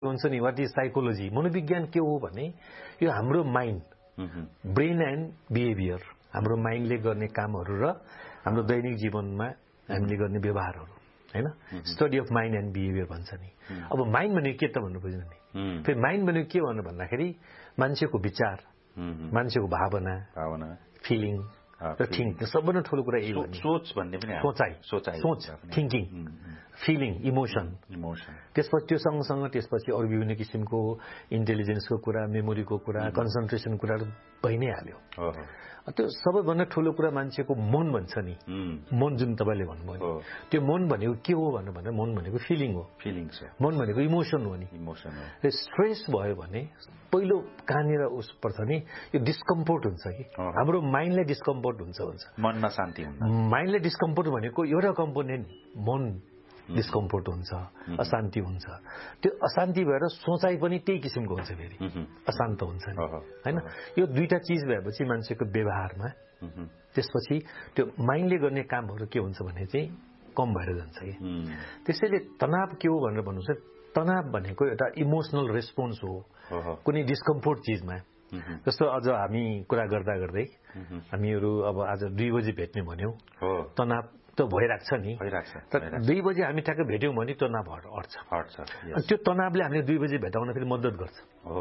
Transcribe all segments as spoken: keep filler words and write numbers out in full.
हुन्छ नि what is psychology, मनोविज्ञान के हो भने यो हाम्रो माइन्ड, ब्रेन एन्ड बिहेभियर, हाम्रो माइन्डले गर्ने कामहरू र हाम्रो दैनिक जीवनमा हामीले गर्ने व्यवहारहरू हैन। Study of mind and behaviour भन्छ नि। अब माइन्ड भनेको के त भन्नु बुझ्नु नि। फेरि माइन्ड भनेको के भन्नु भन्दाखेरि मान्छेको विचार, मान्छेको भावना, भावना, फिलिङ र थिङ्क, सबभन्दा ठुलो कुरा यही हो। सोच भन्ने पनि सोचाइ, सोचाइ, सोच, थिङ्किङ, फिलिङ, इमोसन, इमोसन। त्यसपछि त्यो सँगसँग त्यसपछि अरू विभिन्न किसिमको इन्टेलिजेन्सको कुरा, मेमोरीको कुरा, कन्सन्ट्रेसन कुराहरू भइ नै हाल्यो। त्यो सबैभन्दा ठुलो कुरा मान्छेको मन भन्छ नि, मन जुन तपाईँले भन्नुभयो, त्यो मन भनेको के हो भन्नु भन्दा मन भनेको फिलिङ हो, फिलिङ छ, मन भनेको इमोसन हो नि, इमोसन हो। स्ट्रेस भयो भने पहिलो कहाँनिर उस पर्छ नि, यो डिस्कम्फोर्ट हुन्छ कि हाम्रो माइन्डलाई डिस्कम्फोर्ट हुन्छ भन्छ, मनमा शान्ति हुन्छ। माइन्डलाई डिस्कम्फोर्ट भनेको एउटा कम्पोनेन्ट मन डिस्कम्फोर्ट हुन्छ, अशान्ति हुन्छ। त्यो अशान्ति भएर सोचाइ पनि त्यही किसिमको हुन्छ, फेरि अशान्त हुन्छ नि हैन। यो दुईटा चिज भएपछि मान्छेको व्यवहारमा त्यसपछि त्यो माइन्डले गर्ने कामहरू के हुन्छ भने चाहिँ कम भएर जान्छ कि। त्यसैले तनाव के हो भनेर भन्नु छ, तनाव भनेको एउटा इमोसनल रेस्पोन्स हो कुनै डिस्कम्फोर्ट चिजमा। जस्तो अझ हामी कुरा गर्दा गर्दै हामीहरू अब आज दुई बजी भेट्ने भन्यौँ, तनाव त भइरहेको छ नि, तर दुई बजी हामी ठ्याक्क भेट्यौँ भने तनाव हट्छ हट्छ अनि त्यो तनावले हामीले दुई बजी भेटाउन फेरि मद्दत गर्छ।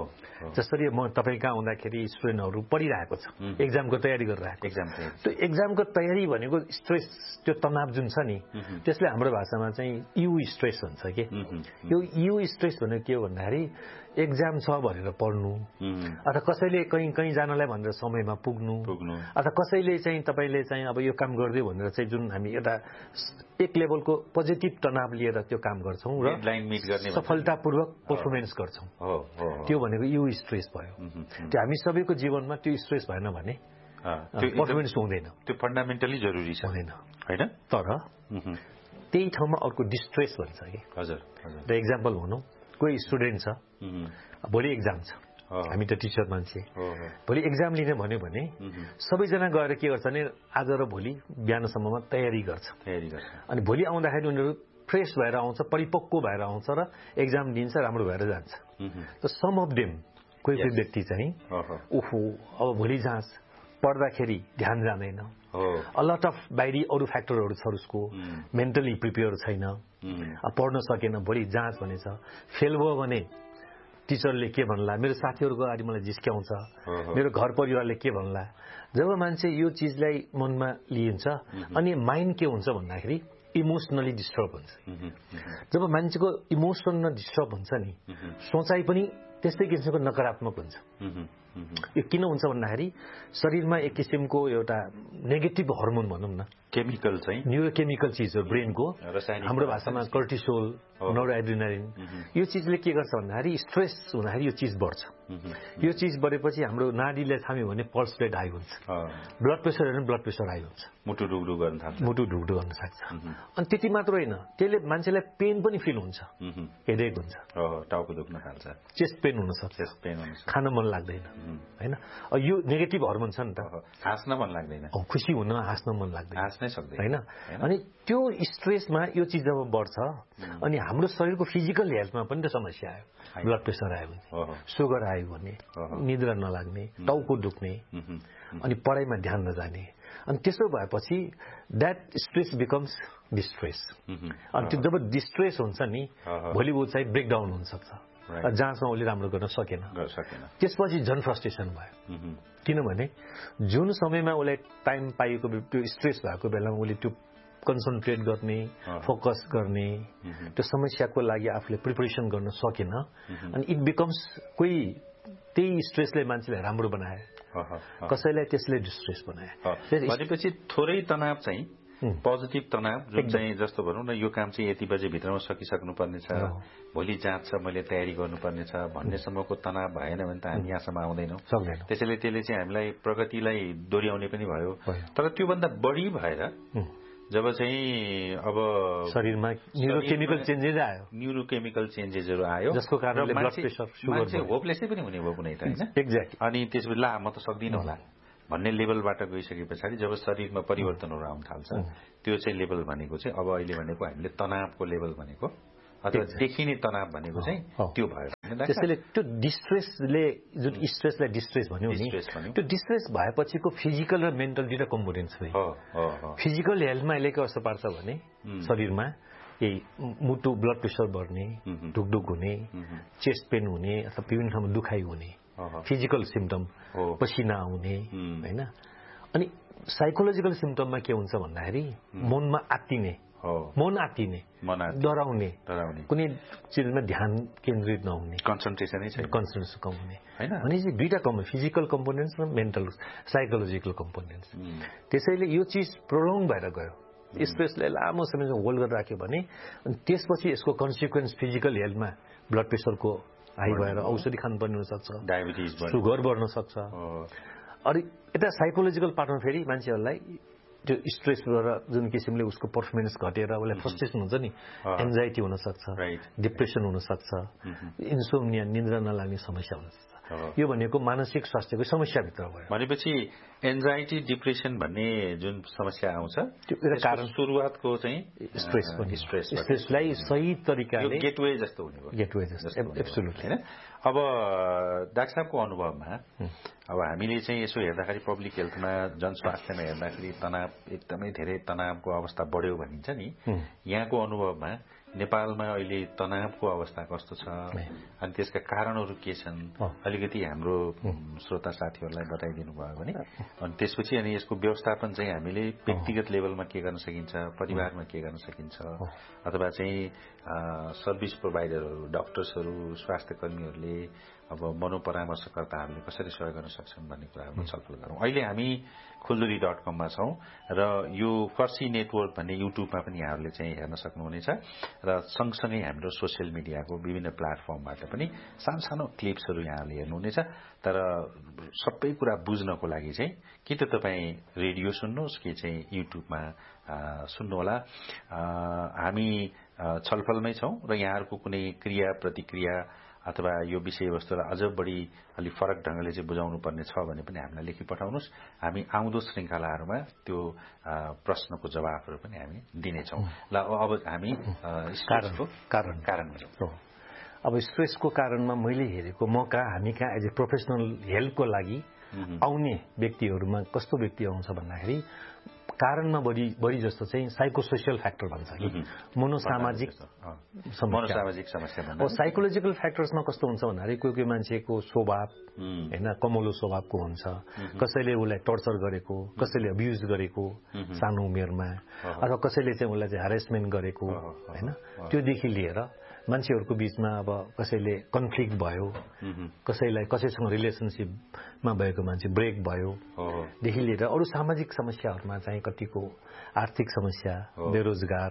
जसरी म तपाईँ कहाँ आउँदाखेरि स्टुडेन्टहरू पढिरहेको छ, एक्जामको तयारी गरिरहेको, एक्जाम त्यो एक्जामको तयारी भनेको स्ट्रेस, त्यो तनाव जुन छ नि त्यसले हाम्रो भाषामा चाहिँ यु स्ट्रेस भन्छ कि। यो यु स्ट्रेस भनेको के हो भन्दाखेरि एक्जाम छ भनेर पढ्नु, अथवा कसैले कहीँ कहीँ जानलाई भनेर समयमा पुग्नु, अथवा कसैले चाहिँ तपाईँले चाहिँ अब यो काम गरिदियो भनेर चाहिँ जुन हामी एउटा एक लेभलको पोजिटिभ तनाव लिएर त्यो काम गर्छौँ र सफलतापूर्वक पर्फर्मेन्स गर्छौँ, त्यो भनेको यु स्ट्रेस भयो। त्यो हामी सबैको जीवनमा त्यो स्ट्रेस भएन भने पर्फर्मेन्स हुँदैन, त्यो फन्डामेन्टली जरुरी छ हुँदैन हैन। तर त्यही ठाउँमा अर्को डिस्ट्रेस भन्छ कि। हजुर र एक्जाम्पल भनौँ, कोही स्टुडेन्ट छ, भोलि एक्जाम छ, हामी त टिचर मान्छे, भोलि एक्जाम लिने भन्यो भने सबैजना गएर के गर्छ भने आज र भोलि बिहानसम्ममा तयारी गर्छ, तयारी गर्छ अनि भोलि आउँदाखेरि उनीहरू फ्रेस भएर आउँछ, परिपक्व भएर आउँछ र एक्जाम दिन्छ, राम्रो भएर जान्छ। त सम अफ देम कोही कोही व्यक्ति चाहिँ ओहो अब भोलि जाँच पढ्दाखेरि ध्यान जाँदैन, अ लट अफ बाहिरी अरू फ्याक्टरहरू छ, उसको मेन्टली प्रिपेयर छैन, पढ्न सकेन, भोलि जाँच भनेछ, फेल भयो भने टिचरले के भन्ला, मेरो साथीहरूको अगाडि मलाई जिस्क्याउँछ, मेरो घर परिवारले के भन्ला। जब मान्छे यो चिजलाई मनमा लिइन्छ अनि माइन्ड के हुन्छ भन्दाखेरि इमोसनली डिस्टर्ब हुन्छ। जब मान्छेको इमोसन डिस्टर्ब हुन्छ नि, सोचाइ पनि त्यस्तै किसिमको नकारात्मक हुन्छ। यो किन हुन्छ भन्दाखेरि शरीरमा एक किसिमको एउटा नेगेटिभ हर्मोन भनौँ न, केमिकल चाहिँ न्युरोकेमिकल चिज हो ब्रेनको, हाम्रो भाषामा कर्टिसोल, नोरएड्रिनालिन, यो चिजले के गर्छ भन्दाखेरि स्ट्रेस हुँदाखेरि यो चिज बढ्छ। यो चिज बढेपछि हाम्रो नाडीले थाम्यो भने पल्स रेट हाई हुन्छ, ब्लड प्रेसर हेर्नु ब्लड प्रेसर हाई हुन्छ, मुटु ढुकढुक गर्न थाल्छ, मुटु ढुकढुक गर्न सक्छ। अनि त्यति मात्र होइन, त्यसले मान्छेलाई पेन पनि फिल हुन्छ, हेडेक हुन्छ, टाउको दुख्न थाल्छ, चेस्ट पेन हुन सक्छ, चेस्ट पेन हुन सक्छ, खान मन लाग्दैन हैन। यो नेगेटिभ हर्मोन छ नि त, हाँस्न मन लाग्दैन, खुसी हुन हाँस्न मन लाग्दैन, हाँस्नै सक्दैन हैन। अनि त्यो स्ट्रेसमा यो चिज जब बढ्छ अनि हाम्रो शरीरको फिजिकल हेल्थमा पनि त समस्या आयो, ब्लड प्रेसर आयो भने, सुगर आयो भने, निद्रा नलाग्ने, टाउको दुख्ने, अनि पढाइमा ध्यान नजाने, अनि त्यसो भएपछि द्याट स्ट्रेस बिकम्स डिस्ट्रेस। अनि त्यो जब डिस्ट्रेस हुन्छ नि, भोलि ऊ चाहिँ ब्रेकडाउन हुनसक्छ, जाँचमा उसले राम्रो गर्न सकेन, त्यसपछि झन् फ्रस्ट्रेसन भयो। किनभने जुन समयमा उसलाई टाइम पाइएको त्यो स्ट्रेस भएको बेलामा उसले त्यो कन्सन्ट्रेट गर्ने, फोकस गर्ने, त्यो समस्याको लागि आफूले प्रिपरेसन गर्न सकेन, अनि इट बिकम्स कोही त्यही स्ट्रेसले मान्छेलाई राम्रो बनाए, कसैलाई त्यसले डिस्ट्रेस बनाए। भनेपछि थोरै तनाव चाहिँ पोजिटिभ तनाव जुन चाहिँ जस्तो भनौँ न, यो काम चाहिँ यति बजे भित्रमा सकिसक्नु पर्ने छ, भोलि जाँच छ, मैले तयारी गर्नुपर्ने छ भन्नेसम्मको तनाव भएन भने त हामी यहाँसम्म आउँदैनौँ। त्यसैले त्यसले चाहिँ हामीलाई प्रगतिलाई दोहोऱ्याउने पनि भयो। तर त्योभन्दा बढी भएर जब चाहिँ अब शरीरमा न्युरोकेमिकल चेन्जेस आयो, न्युरोकेमिकल चेन्जेसहरू आयो, जसको कारणले ब्लड प्रेसर, मान्छे होपलेसै पनि हुने भयो कुनै त हैन। एक्ज्याक्ट। अनि त्यसपछि ला म त सक्दिनँ होला भन्ने लेभलबाट गइसके पछाडि जब शरीरमा परिवर्तनहरू आउन थाल्छ, त्यो चाहिँ लेभल भनेको चाहिँ अब अहिले भनेको हामीले तनावको लेभल भनेको अथवा देखिने तनाव भनेको चाहिँ त्यो भयो। त्यसैले त्यो डिस्ट्रेसले जुन स्ट्रेसलाई डिस्ट्रेस भन्यो नि, त्यो डिस्ट्रेस भएपछिको फिजिकल र मेन्टल दुईटा कम्पोनेन्ट छ। फिजिकल हेल्थमा यसले के असर पार्छ भने शरीरमा यही मुटु ब्लड प्रेसर बढ्ने, ढुकढुक हुने, चेस्ट पेन हुने अथवा विभिन्न ठाउँमा दुखाइ हुने फिजिकल सिम्पटम, पसिना आउने होइन। अनि साइकोलोजिकल सिम्पटममा के हुन्छ भन्दाखेरि मनमा आत्तिने, मन आत्तिने, डराउने, कुनै चिजमा ध्यान केन्द्रित नहुने, कन्सन्ट्रेसनै छैन, कन्सन्ट्रेसन कम हुने होइन। भनेपछि दुईटा कम्पोनेन्ट, फिजिकल कम्पोनेन्ट्स र मेन्टल साइकोलोजिकल कम्पोनेन्ट्स। त्यसैले यो चिज प्रोलङ भएर गयो, स्ट्रेसले लामो समयसम्म होल्ड गरेर राख्यो भने अनि त्यसपछि यसको कन्सिक्वेन्स फिजिकल हेल्थमा ब्लड प्रेसरको हाई भएर औषधि खानुपर्ने हुनसक्छ, डायबिटिज, सुगर बढ्न सक्छ। अनि यता साइकोलोजिकल पार्टमा फेरि मान्छेहरूलाई त्यो स्ट्रेसबाट जुन किसिमले उसको पर्फर्मेन्स घटेर उसलाई फ्रस्ट्रेसन हुन्छ नि, एन्जाइटी हुनसक्छ, डिप्रेसन हुनसक्छ, इन्सोम्निया, निन्द्रा नलाग्ने समस्या हुनसक्छ। यो भनेको मानसिक स्वास्थ्यको समस्याभित्र भयो। भनेपछि एन्जाइटी, डिप्रेसन भन्ने जुन समस्या आउँछ त्यो कारण सुरुवातको चाहिँ स्ट्रेस पनि, स्ट्रेस स्ट्रेसलाई सही तरिकाले गेटवे जस्तो हुने भयो, गेटवे जस्तो एब्सोल्युटली हैन। अब डाक्टर साहबको अनुभवमा अब हामीले चाहिँ यसो हेर्दाखेरि पब्लिक हेल्थमा, जनस्वास्थ्यमा हेर्दाखेरि तनाव एकदमै धेरै तनावको अवस्था बढ्यो भनिन्छ नि, यहाँको अनुभवमा नेपालमा अहिले तनावको अवस्था कस्तो छ अनि त्यसका कारणहरू के छन् अलिकति हाम्रो श्रोता साथीहरूलाई बताइदिनु भयो भने, अनि त्यसपछि अनि यसको व्यवस्थापन चाहिँ हामीले व्यक्तिगत लेभलमा के गर्न सकिन्छ, परिवारमा के गर्न सकिन्छ, अथवा चाहिँ सर्भिस प्रोभाइडरहरू, डाक्टर्सहरू, स्वास्थ्य कर्मीहरूले, अब मनोपरामर्शकर्ताहरूले कसरी सहयोग गर्न सक्छन् भन्ने कुराहरूमा छलफल गरौँ। अहिले हामी खुल्दुरी डट कममा छौँ र यो फर्सी नेटवर्क भन्ने युट्युबमा पनि यहाँहरूले चाहिँ हेर्न सक्नुहुनेछ र सँगसँगै हाम्रो सोसियल मिडियाको विभिन्न प्लेटफर्मबाट पनि सानो सानो क्लिप्सहरू यहाँहरूले हेर्नुहुनेछ। तर सबै कुरा बुझ्नको लागि चाहिँ कि त तपाईँ रेडियो सुन्नुहोस् कि चाहिँ युट्युबमा सुन्नुहोला। हामी छलफलमै छौँ र यहाँहरूको कुनै क्रिया प्रतिक्रिया अथवा यो विषयवस्तुलाई अझ बढी अलि फरक ढङ्गले चाहिँ बुझाउनु पर्ने छ भने पनि हामीलाई लेखी पठाउनुहोस्। हामी आउँदो श्रृङ्खलाहरूमा त्यो प्रश्नको जवाफहरू पनि हामी दिनेछौँ। ल अब हामी स्ट्रेसको कारण कारण अब स्ट्रेसको कारणमा मैले हेरेको म कहाँ हामी कहाँ एज ए प्रोफेसनल हेल्पको लागि आउने व्यक्तिहरूमा कस्तो व्यक्ति आउँछ भन्दाखेरि कारणमा बढी बढी जस्तो चाहिँ साइकोसोसियल फ्याक्टर भन्छ कि मनोसामाजिक मनोसामाजिक समस्या अब साइकोलोजिकल फ्याक्टर्समा कस्तो हुन्छ भन्दाखेरि कोही कोही मान्छेको स्वभाव होइन कमलो स्वभावको हुन्छ, कसैले उसलाई टर्चर गरेको, कसैले अब्युज गरेको सानो उमेरमा, अथवा कसैले चाहिँ उसलाई चाहिँ हेरेसमेन्ट गरेको होइन, त्योदेखि लिएर मान्छेहरूको बिचमा अब कसैले कन्फ्लिक्ट भयो, कसैलाई कसैसँग रिलेसनसिपमा भएको मान्छे ब्रेक भयो देखि लिएर अरू सामाजिक समस्याहरूमा चाहिँ कतिको आर्थिक समस्या, बेरोजगार,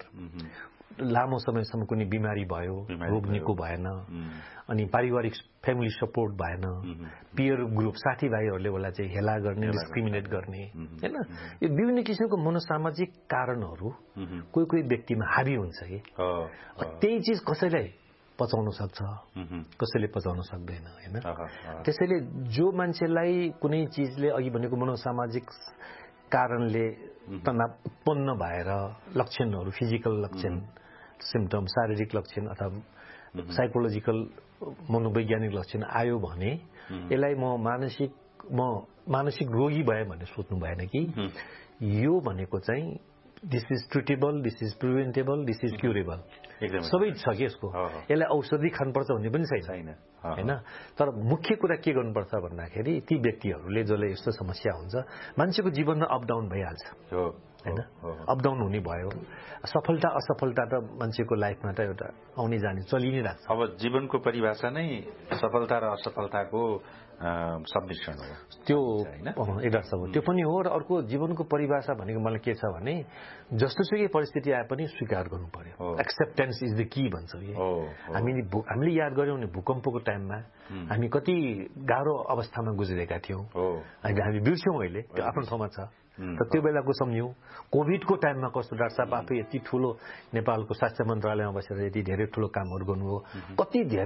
लामो समयसम्म कुनै बिमारी भयो, रोग निको भएन, अनि पारिवारिक फ्यामिली सपोर्ट भएन, पियर ग्रुप साथीभाइहरूले उसलाई चाहिँ हेला गर्ने, डिस्क्रिमिनेट गर्ने होइन, यो विभिन्न किसिमको मनोसामाजिक कारणहरू कोही कोही व्यक्तिमा हाबी हुन्छ कि त्यही चिज कसैलाई पचाउन सक्छ, कसैले पचाउन सक्दैन होइन। त्यसैले जो मान्छेलाई कुनै चिजले अघि भनेको मनोसामाजिक कारणले तनाव उत्पन्न भएर लक्षणहरू, फिजिकल लक्षण, सिम्पटम, शारीरिक लक्षण अथवा साइकोलोजिकल मनोवैज्ञानिक लक्षण आयो भने यसलाई म मानसिक म मानसिक रोगी भए भन्ने सोच्नु भएन कि यो भनेको चाहिँ this is treatable, this is preventable, this is curable, सबै छ कि यसको, यसलाई औषधि खानुपर्छ भन्ने पनि छैन होइन। तर मुख्य कुरा के गर्नुपर्छ भन्दाखेरि ती व्यक्तिहरूले जसले यस्तो समस्या हुन्छ मान्छेको जीवनमा अप डाउन भइहाल्छ होइन, अप डाउन हुने भयो, सफलता असफलता त मान्छेको लाइफमा त एउटा आउने जाने चलि नै राख्छ। अब जीवनको परिभाषा नै सफलता र असफलताको सम्मिश्रण हो त्यो एडर्स हो, त्यो पनि हो। र अर्को जीवनको परिभाषा भनेको मलाई के छ भने जस्तोसुकै परिस्थिति आए पनि स्वीकार गर्नु पर्यो, एक्सेप्टेन्स इज द की भन्छ कि। हामीले हामीले याद गर्यौँ भने भूकम्पको टाइममा हामी कति गाह्रो अवस्थामा गुज्रेका थियौँ, अहिले हामी बिर्स्यौँ, अहिले त्यो आफ्नो ठाउँमा छ। र त्यो बेलाको सम्झ्यौँ कोभिडको टाइममा कस्तो डाक्टर साहब आफै यति ठुलो नेपालको स्वास्थ्य मन्त्रालयमा बसेर यति धेरै ठुलो कामहरू गर्नुभयो, कति धेरै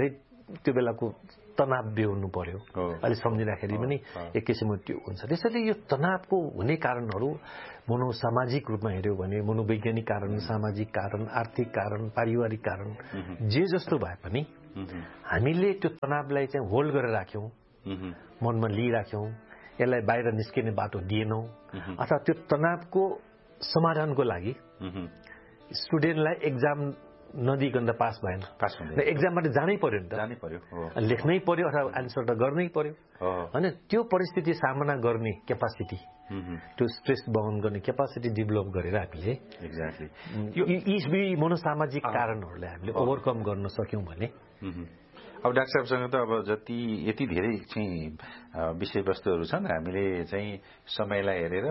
त्यो बेलाको तनाव बेहोर्नु पर्यो अहिले सम्झिँदाखेरि पनि एक किसिमको त्यो हुन्छ। त्यसैले यो तनावको हुने कारणहरू मनोसामाजिक रूपमा हेऱ्यो भने मनोवैज्ञानिक कारण, सामाजिक कारण, आर्थिक कारण, पारिवारिक कारण जे जस्तो भए पनि हामीले त्यो तनावलाई चाहिँ होल्ड गरेर राख्यौँ, मनमा लिइराख्यौँ, यसलाई बाहिर निस्किने बाटो दिएनौँ अथवा त्यो तनावको समाधानको लागि स्टुडेन्टलाई एक्जाम नदिइकन त पास भएन, र एक्जामबाट जानै पर्यो नि त, जानै पर्यो, लेख्नै पर्यो अथवा एन्सर त गर्नै पर्यो होइन। त्यो परिस्थिति सामना गर्ने क्यापासिटी, त्यो स्ट्रेस वहन गर्ने क्यापासिटी डेभलप गरेर हामीले एक्ज्याक्टली यी मनोसामाजिक कारणहरूलाई हामीले ओभरकम गर्न सक्यौँ भने अब डाक्टर साहबसँग त अब जति यति धेरै चाहिँ विषयवस्तुहरू छन्, हामीले चाहिँ समयलाई हेरेर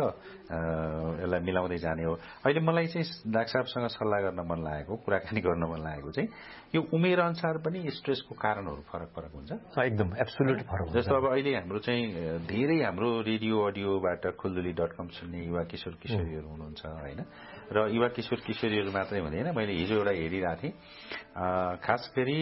यसलाई मिलाउँदै जाने हो। अहिले मलाई चाहिँ डाक्टर साहबसँग सल्लाह गर्न मन लागेको, कुराकानी गर्न मन लागेको चाहिँ यो उमेर अनुसार पनि स्ट्रेसको कारणहरू फरक फरक हुन्छ। एकदम एब्सोल्युट फरक हुन्छ। जस्तो अब अहिले हाम्रो चाहिँ धेरै हाम्रो रेडियो अडियोबाट खुलदुली डट कम सुन्ने युवा किशोर किशोरीहरू हुनुहुन्छ होइन, र युवा किशोर किशोरीहरू मात्रै हुँदैन। मैले हिजो एउटा हेरिरहेको थिएँ, खास गरी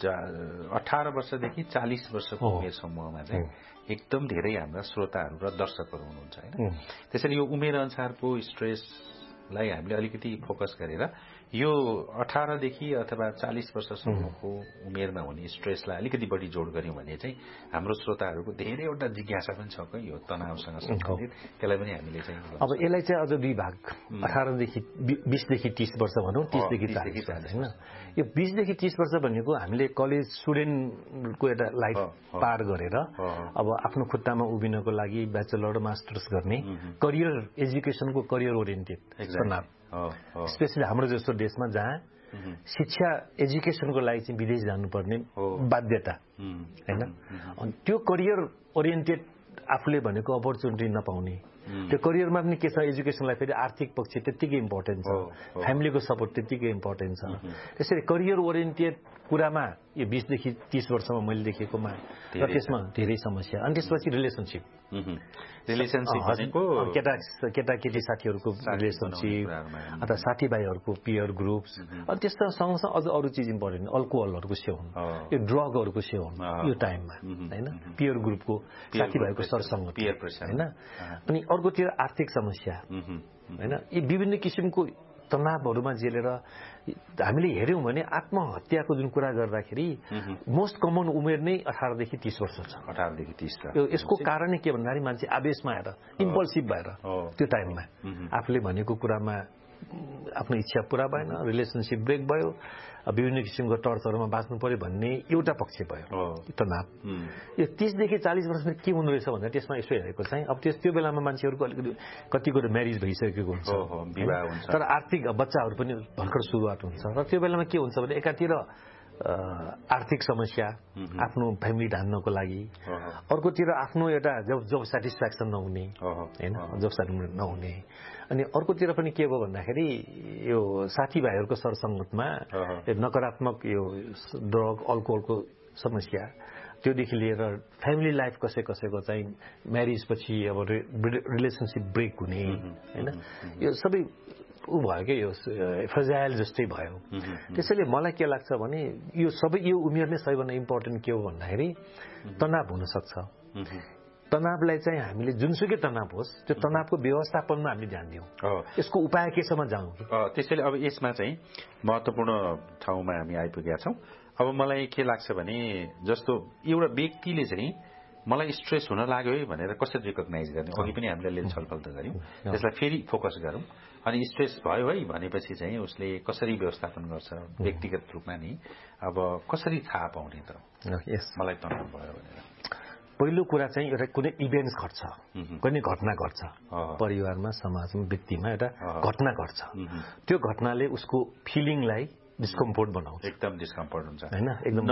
अठार वर्षदेखि चालिस वर्षको उमेर समूहमा चाहिँ एकदम धेरै हाम्रा श्रोताहरू र दर्शकहरू हुनुहुन्छ होइन। त्यसैले यो उमेर अनुसारको स्ट्रेसलाई हामीले अलिकति फोकस गरेर यो अठारदेखि अथवा चालिस वर्षसम्मको उमेरमा हुने स्ट्रेसलाई अलिकति बढी जोड गऱ्यौँ भने चाहिँ हाम्रो श्रोताहरूको धेरैवटा जिज्ञासा पनि छ कि यो तनावसँग सम्बन्धित, त्यसलाई पनि हामीले चाहिँ अब यसलाई चाहिँ अझ दुई भाग, अठारदेखि बिसदेखि तीस वर्ष भनौँ, तीसदेखि चालिस होइन। यो बिसदेखि तीस वर्ष भनेको हामीले कलेज स्टुडेन्टको एउटा लाइफ पार गरेर अब आफ्नो खुट्टामा उभिनको लागि ब्याचलर मास्टर्स गर्ने करियर एजुकेसनको करियर ओरिएन्टेड तनाव, स्पेसली हाम्रो जस्तो देशमा जहाँ शिक्षा एजुकेसनको लागि चाहिँ विदेश जानुपर्ने बाध्यता होइन, अनि त्यो करियर ओरिएन्टेड आफूले भनेको अपर्च्युनिटी नपाउने, त्यो करियरमा पनि के छ, एजुकेसनलाई फेरि आर्थिक पक्ष त्यत्तिकै इम्पोर्टेन्ट छ, फ्यामिलीको सपोर्ट त्यत्तिकै इम्पोर्टेन्ट छ। त्यसरी करियर ओरिएन्टेड कुरामा यो बिसदेखि तीस वर्षमा मैले देखेकोमा र त्यसमा धेरै समस्या। अनि त्यसपछि रिलेसनसिप रिलेसनसिप भनेको केटा केटाकेटी साथीहरूको रिलेसनसिप अथवा साथीभाइहरूको पियर ग्रुप्स, अनि त्यस्तो सँगसँगै अझ अरू चिज इम्पोर्टेन्ट, अल्कोहलहरूको सेवन, यो ड्रगहरूको सेवन यो टाइममा होइन, पियर ग्रुपको साथीभाइको सरसङ्गत होइन। अनि अर्कोतिर आर्थिक समस्या होइन, यी विभिन्न किसिमको तनावहरूमा जेलेर हामीले हेऱ्यौँ भने आत्महत्याको जुन कुरा गर्दाखेरि मोस्ट कमन उमेर नै अठारदेखि तीस वर्ष छ। अठारदेखि तीस यसको कारण के भन्दाखेरि मान्छे आवेशमा आएर इम्पल्सिभ भएर त्यो टाइममा आफूले भनेको कुरामा आफ्नो इच्छा पुरा भएन, रिलेसनसिप ब्रेक भयो, विभिन्न किसिमको टर्चरमा बाँच्नु पर्यो भन्ने एउटा पक्ष भयो तनाव। यो तीसदेखि चालिस वर्षमा के हुँदो रहेछ भन्दा त्यसमा यसो हेरेको चाहिँ अब त्यस त्यो बेलामा मान्छेहरूको अलिकति कतिको म्यारिज भइसकेको हुन्छ, विवाह हुन्छ, तर आर्थिक बच्चाहरू पनि भर्खर सुरुवात हुन्छ, र त्यो बेलामा के हुन्छ भने एकातिर आर्थिक समस्या आफ्नो फ्यामिली धान्नको लागि, अर्कोतिर आफ्नो एउटा जब जब सेटिस्फ्याक्सन नहुने होइन, जब सेटिस्फ्याक्सन नहुने, अनि अर्कोतिर पनि के भयो भन्दाखेरि यो साथीभाइहरूको सरसङ्गतमा नकारात्मक यो ड्रग अल्कोहलको समस्या, त्योदेखि लिएर फ्यामिली लाइफ कसै कसैको चाहिँ म्यारिजपछि अब रिलेसनसिप ब्रेक हुने होइन, यो सबै ऊ भयो क्या, यो फ्रेजाइल जस्तै भयो। त्यसैले मलाई के लाग्छ भने यो सबै यो उमेर नै सबैभन्दा इम्पोर्टेन्ट के हो भन्दाखेरि तनाव हुनसक्छ। तनावलाई चाहिँ हामीले जुनसुकै तनाव होस् त्यो तनावको व्यवस्थापनमा हामीले ध्यान दिउँ, यसको उपाय केसम्म जाउँ। त्यसैले अब यसमा चाहिँ महत्त्वपूर्ण ठाउँमा हामी आइपुगेका छौँ। अब मलाई के लाग्छ भने जस्तो एउटा व्यक्तिले चाहिँ मलाई स्ट्रेस हुन लाग्यो है भनेर कसरी रिकग्नाइज गर्ने, अघि पनि हामीले छलफल त गऱ्यौँ, त्यसलाई फेरि फोकस गरौँ। अनि स्ट्रेस भयो है भनेपछि चाहिँ उसले कसरी व्यवस्थापन गर्छ व्यक्तिगत रूपमा नि, अब कसरी थाहा पाउने त मलाई तनाव भयो भनेर? पहिलो कुरा चाहिँ एउटा कुनै इभेन्ट्स घट्छ, कुनै घटना घट्छ परिवारमा, समाजमा, व्यक्तिमा एउटा घटना घट्छ, त्यो घटनाले उसको फिलिङलाई डिस्कम्फोर्ट बनाउँछ, एकदम डिस्कम्फोर्ट हुन्छ होइन, एकदम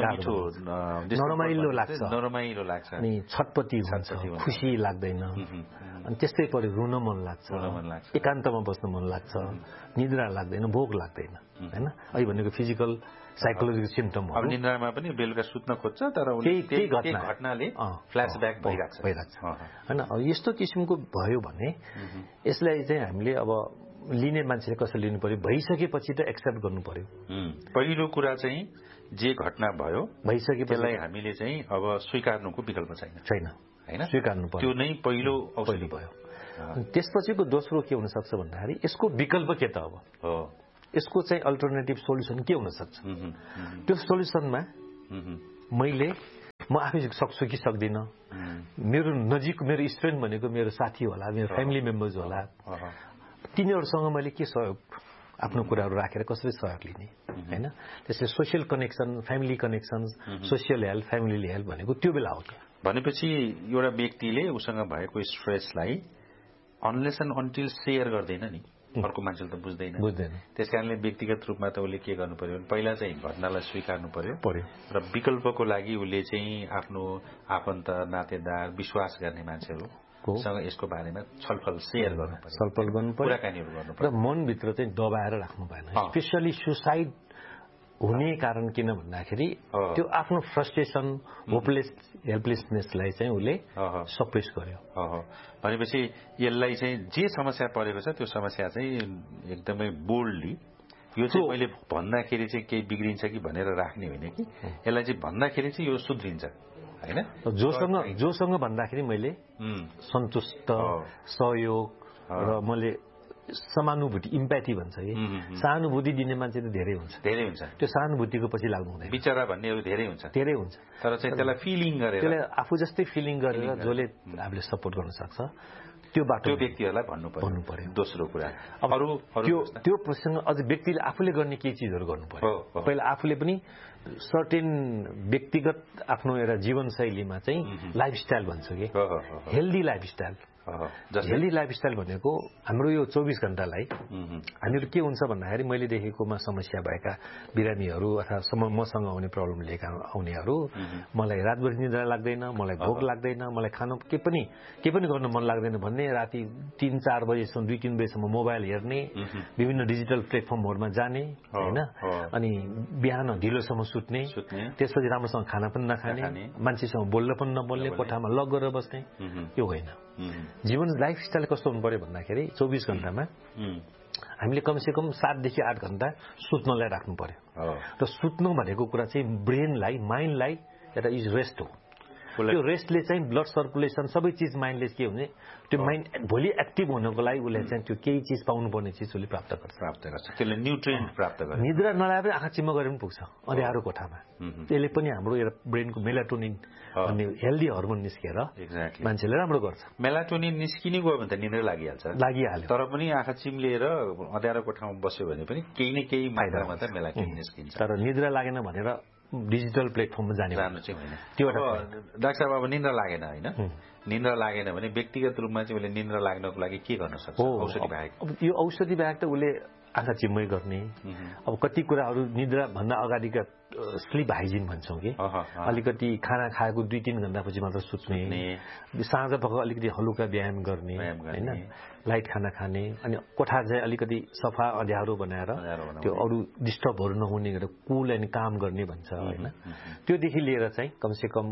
नरमाइलो लाग्छ, नरमाइलो लाग्छ, अनि छटपटी हुन्छ, खुसी लाग्दैन, अनि त्यस्तै पऱ्यो रुन मन लाग्छ, एकान्तमा बस्न मन लाग्छ, निद्रा लाग्दैन, भोक लाग्दैन होइन। अहिले भनेको फिजिकल साइकोलोजिकल सिम्टम हो। अब निद्रामा पनि बेलुका सुत्न खोज्छ तर त्यही घटनाले फ्ल्यासब्याक भइरहेको भइरहेको छ होइन। अब यस्तो किसिमको भयो भने यसलाई चाहिँ हामीले अब लिने मान्छेले कसरी लिनु पर्यो, भइसकेपछि त एक्सेप्ट गर्नु पर्यो। पहिलो कुरा चाहिँ जे घटना भयो भइसकेपछि त्यसलाई हामीले चाहिँ अब स्वीकार्नुको विकल्प छैन छैन हैन, स्वीकार्नु पर्यो। त्यो नै पहिलो औषधि भयो। त्यसपछिको दोस्रो के हुन सक्छ भन्दाखेरि यसको विकल्प के त अब हो, यसको चाहिँ अल्टरनेटिभ सोल्युसन के हुन सक्छ। त्यो सोल्युसनमा मैले म आफै सक्छु कि सक्दिनँ, मेरो नजिक मेरो स्टुडेन्ट भनेको मेरो साथी होला, मेरो फ्यामिली मेम्बर्स होला, तिनीहरूसँग मैले के सहयोग आफ्नो कुराहरू राखेर कसरी सहयोग लिने हैन। त्यसले social connection, family connection, social health, family health भनेको त्यो बेला हो। भनेपछि एउटा व्यक्तिले उसँग भएको स्ट्रेसलाई अनलेस एन्ड अन्टिल सेयर गर्दैन नि, अर्को मान्छेले त बुझ्दैन बुझ्दैन त्यस कारणले व्यक्तिगत रूपमा त उसले के गर्नु पर्यो, पहिला चाहिँ घटनालाई स्वीकार्नु पर्यो पर्यो र विकल्पको लागि उसले चाहिँ आफ्नो आफन्त, नातेदार, विश्वास गर्ने मान्छेहरूसँग यसको बारेमा छलफल सेयर गर्नु पर्यो, छलफल गर्नु पर्यो, कुराकानीहरू गर्नु पर्यो र मनभित्र चाहिँ दबाएर राख्नु भएन। स्पेसली सुसाइड हुने कारण किन भन्दाखेरि त्यो आफ्नो फ्रस्ट्रेसन, होपलेस, हेल्पलेसनेसलाई चाहिँ उसले सप्रेस गर्यो। भनेपछि यसलाई चाहिँ जे समस्या परेको छ त्यो समस्या चाहिँ एकदमै बोल्डली यो चाहिँ मैले भन्दाखेरि चाहिँ केही बिग्रिन्छ कि भनेर राख्ने होइन कि यसलाई चाहिँ भन्दाखेरि चाहिँ यो सुध्रिन्छ हैन। जोसँग जोसँग भन्दाखेरि मैले सन्तुष्ट, सहयोग र मैले समानुभूति, इम्प्याथी भन्छ कि सहानुभूति दिने मान्छे त धेरै हुन्छ धेरै हुन्छ त्यो सहानुभूतिको पछि लाग्नु हुँदैन। बिचरा भन्नेहरू धेरै हुन्छ धेरै हुन्छ तर चाहिँ त्यसलाई फिलिङ गरेर, त्यसलाई आफू जस्तै फिलिङ गरेर जसले हामीले सपोर्ट गर्न सक्छ त्यो बाटो त्यो व्यक्तिहरूलाई भन्नु पर्यो भन्नु पर्यो। दोस्रो कुरा अरू त्यो त्यो प्रसङ्ग अझ व्यक्तिले आफूले गर्ने केही चिजहरू गर्नु पर्यो। पहिला आफूले पनि सर्टेन व्यक्तिगत आफ्नो एउटा जीवनशैलीमा चाहिँ लाइफस्टाइल भन्छ कि हेल्दी लाइफस्टाइल। हेल्दी लाइफस्टाइल भनेको हाम्रो यो चौबिस घण्टालाई हामीहरू के हुन्छ भन्दाखेरि मैले देखेकोमा समस्या भएका बिरामीहरू अथवा मसँग आउने प्रब्लम लिएका आउनेहरू मलाई रातभरि निद्रा लाग्दैन, मलाई भोक लाग्दैन, मलाई खानु के पनि के पनि गर्न मन लाग्दैन भन्ने, राति तीन चार बजेसम्म दुई तीन बजेसम्म मोबाइल हेर्ने, विभिन्न डिजिटल प्लेटफर्महरूमा जाने होइन, अनि बिहान ढिलोसम्म सुत्ने, त्यसपछि राम्रोसँग खाना पनि नखाने, मान्छेसँग बोल्न पनि नबोल्ने, कोठामा लक गरेर बस्ने, यो होइन। जीवन लाइफस्टाइल कस्तो हुनु पर्यो भन्दाखेरि चौबिस घण्टामा हामीले कमसेकम सातदेखि आठ घण्टा सुत्नलाई राख्नु पर्यो। र सुत्नु भनेको कुरा चाहिँ ब्रेनलाई, माइन्डलाई एउटा इज रेस्ट हो। त्यो रेस्टले चाहिँ ब्लड सर्कुलेसन सबै चिज माइन्डले के हुन्छ, त्यो माइन्ड भोलि एक्टिभ हुनको लागि उसले चाहिँ त्यो केही चिज पाउनुपर्ने चिज उसले प्राप्त गर्छ प्राप्त गर्छ त्यसले न्युट्रिएन्ट प्राप्त गर्छ। निद्रा नलाए पनि आँखा चिम्म गरेर पनि पुग्छ अँध्यारो कोठामा। त्यसले पनि हाम्रो एउटा ब्रेनको मेलाटोनिन भन्ने हेल्दी हर्मोन निस्केर मान्छेले राम्रो गर्छ। मेलाटोनिन निस्किने गयो भने त निद्रा लागिहाल्छ लागिहाल्यो तर पनि आँखा चिम्लिएर अँध्यारो कोठामा बस्यो भने पनि केही न केही मात्रामा त मेलाटोनिन निस्किन्छ। तर निद्रा लागेन भनेर डिजिटल प्लेटफर्ममा जाने जानु चाहिँ होइन। त्यो डाक्टर साहब अब निन्द्रा लागेन होइन, निन्द्रा लागेन भने व्यक्तिगत रूपमा चाहिँ उसले निन्द्रा लाग्नको लागि के गर्न सक्छ? औषधि बाहेक यो औषधि बाहेक त उसले आँखा चिम्मै गर्ने, अब कति कुराहरू निद्रा भन्दा अगाडिका स्लिप हाइजिन भन्छौँ कि अलिकति खाना खाएको दुई तिन घण्टापछि मात्र सुत्ने, साँझ पख अलिकति हलुका व्यायाम गर्ने होइन, लाइट खाना खाने, अनि कोठा चाहिँ अलिकति सफा अँध्यारो बनाएर त्यो अरू डिस्टर्बहरू नहुने गरेर कुल एन्ड काम गर्ने भन्छ होइन। त्योदेखि लिएर चाहिँ कमसेकम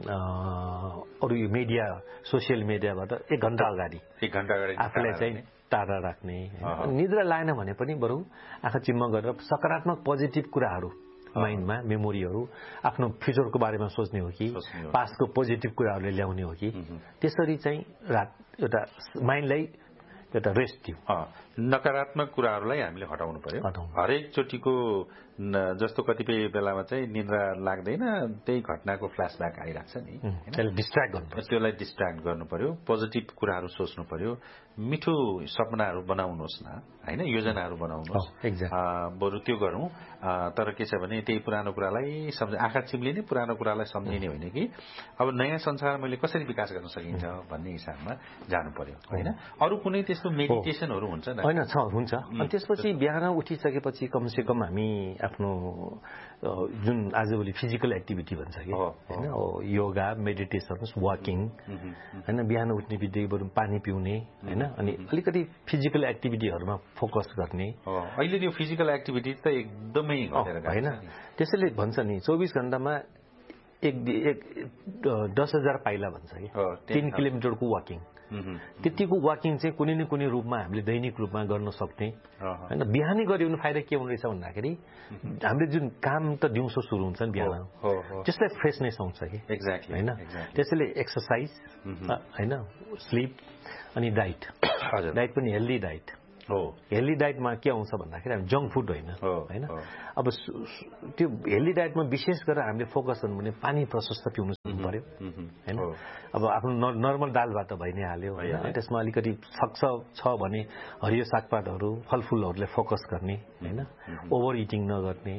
अरू यो मिडिया, सोसियल मिडियाबाट एक घण्टा अगाडि एक घण्टा अगाडि आफूलाई चाहिँ टाढा राख्ने। निद्रा लागेन भने पनि बरु आँखा चिम्म गरेर सकारात्मक पोजिटिभ कुराहरू माइन्डमा, मेमोरीहरू, आफ्नो फ्युचरको बारेमा सोच्ने हो कि पास्टको पोजिटिभ कुराहरूले ल्याउने हो कि, त्यसरी चाहिँ रात एउटा माइन्डलाई एउटा रेस्ट दियो। नकारात्मक कुराहरूलाई हामीले हटाउनु पर्यो। हरेक चोटिको जस्तो कतिपय बेलामा चाहिँ निद्रा लाग्दैन, त्यही घटनाको फ्ल्यासब्याक आइरहेको छ नि, त्यसलाई डिस्ट्र्याक्ट गर्नु पर्यो। त्यसलाई डिस्ट्र्याक्ट गर्नु पर्यो, पोजिटिभ कुराहरू सोच्नु पर्यो, मिठो सपनाहरू बनाउनुहोस् न होइन, योजनाहरू बनाउनुहोस्, बरु त्यो गरौँ। तर के छ भने त्यही पुरानो कुरालाई सम्झ आँखा चिम्लिने पुरानो कुरालाई सम्झिने होइन कि अब नयाँ संसार मैले कसरी विकास गर्न सकिन्छ भन्ने हिसाबमा जानु पर्यो होइन। अरू कुनै त्यस्तो मेडिटेसनहरू हुन्छ होइन? छ, हुन्छ। अनि त्यसपछि बिहान उठिसकेपछि कमसेकम हामी आफ्नो जुन आजभोलि फिजिकल एक्टिभिटी भन्छ कि होइन, योगा, मेडिटेसन, वाकिङ होइन, बिहान उठ्ने बित्तिकै बरु पानी पिउने होइन, अनि अलिकति फिजिकल एक्टिभिटीहरूमा फोकस गर्ने। अहिले त्यो फिजिकल एक्टिभिटी त एकदमै होइन, त्यसैले भन्छ नि चौबिस घण्टामा एक एक दस हजार पाइला भन्छ कि, तीन किलोमिटरको वाकिङ त्यतिको वाकिङ चाहिँ कुनै न कुनै रूपमा हामीले दैनिक रूपमा गर्न सक्ने हैन। बिहानै गऱ्यो भने फाइदा के हुने रहेछ भन्दाखेरि हामीले जुन काम त दिउँसो सुरु हुन्छ नि बिहान, त्यसलाई फ्रेसनेस आउँछ कि एक्ज्याक्टली हैन। त्यसैले एक्सरसाइज हैन, स्लिप अनि डाइट, डाइट पनि हेल्दी डाइट हो। हेल्दी डाइटमा के आउँछ भन्दाखेरि हामी जङ्क फुड होइन हैन। अब त्यो हेल्दी डाइटमा विशेष गरेर हामीले फोकस गर्नु भने पानी प्रशस्त पिउनु पर्यो हैन। अब आफ्नो नर्मल दाल भात त भइ नै हाल्यो हैन। त्यसमा अलिकति सक्छ छ भने हरियो सागपातहरू फलफुलहरूलाई फोकस गर्ने हैन, ओभर इटिङ नगर्ने।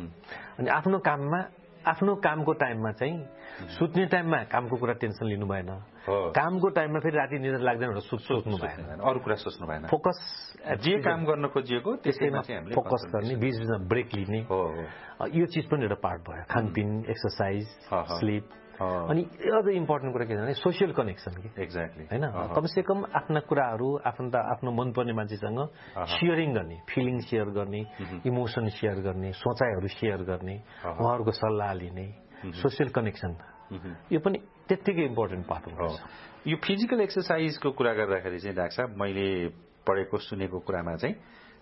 अनि आफ्नो काममा आफ्नो कामको टाइममा चाहिँ सुत्ने टाइममा कामको कुरा टेन्सन लिनु भएन, कामको टाइममा फेरि राति निद्रा लाग्दैन भनेर सोच्नु भएन, अरू कुरा सोच्नु भएन। फोकस जे काम गर्न खोजिएको त्यसैमा चाहिँ हामीले फोकस गर्ने, बीच बीचमा ब्रेक लिने। यो चिज पनि एउटा पार्ट भयो, खानपिन, एक्सरसाइज, स्लिप। अनि अझ इम्पोर्टेन्ट कुरा के भने सोसियल कनेक्सन कि एक्ज्याक्टली हैन। कमसे कम आफ्ना कुराहरू आफ्नो आफ्नो मनपर्ने मान्छेसँग सेयरिङ गर्ने, फिलिङ सेयर गर्ने, इमोसन सेयर गर्ने, सोचाइहरू सेयर गर्ने, उहाँहरूको सल्लाह लिने, सोसियल कनेक्सन, यो पनि त्यत्तिकै इम्पोर्टेन्ट पार्ट हुन्छ। यो फिजिकल एक्सरसाइजको कुरा गर्दाखेरि चाहिँ डाक्टर साहब, मैले पढेको सुनेको कुरामा चाहिँ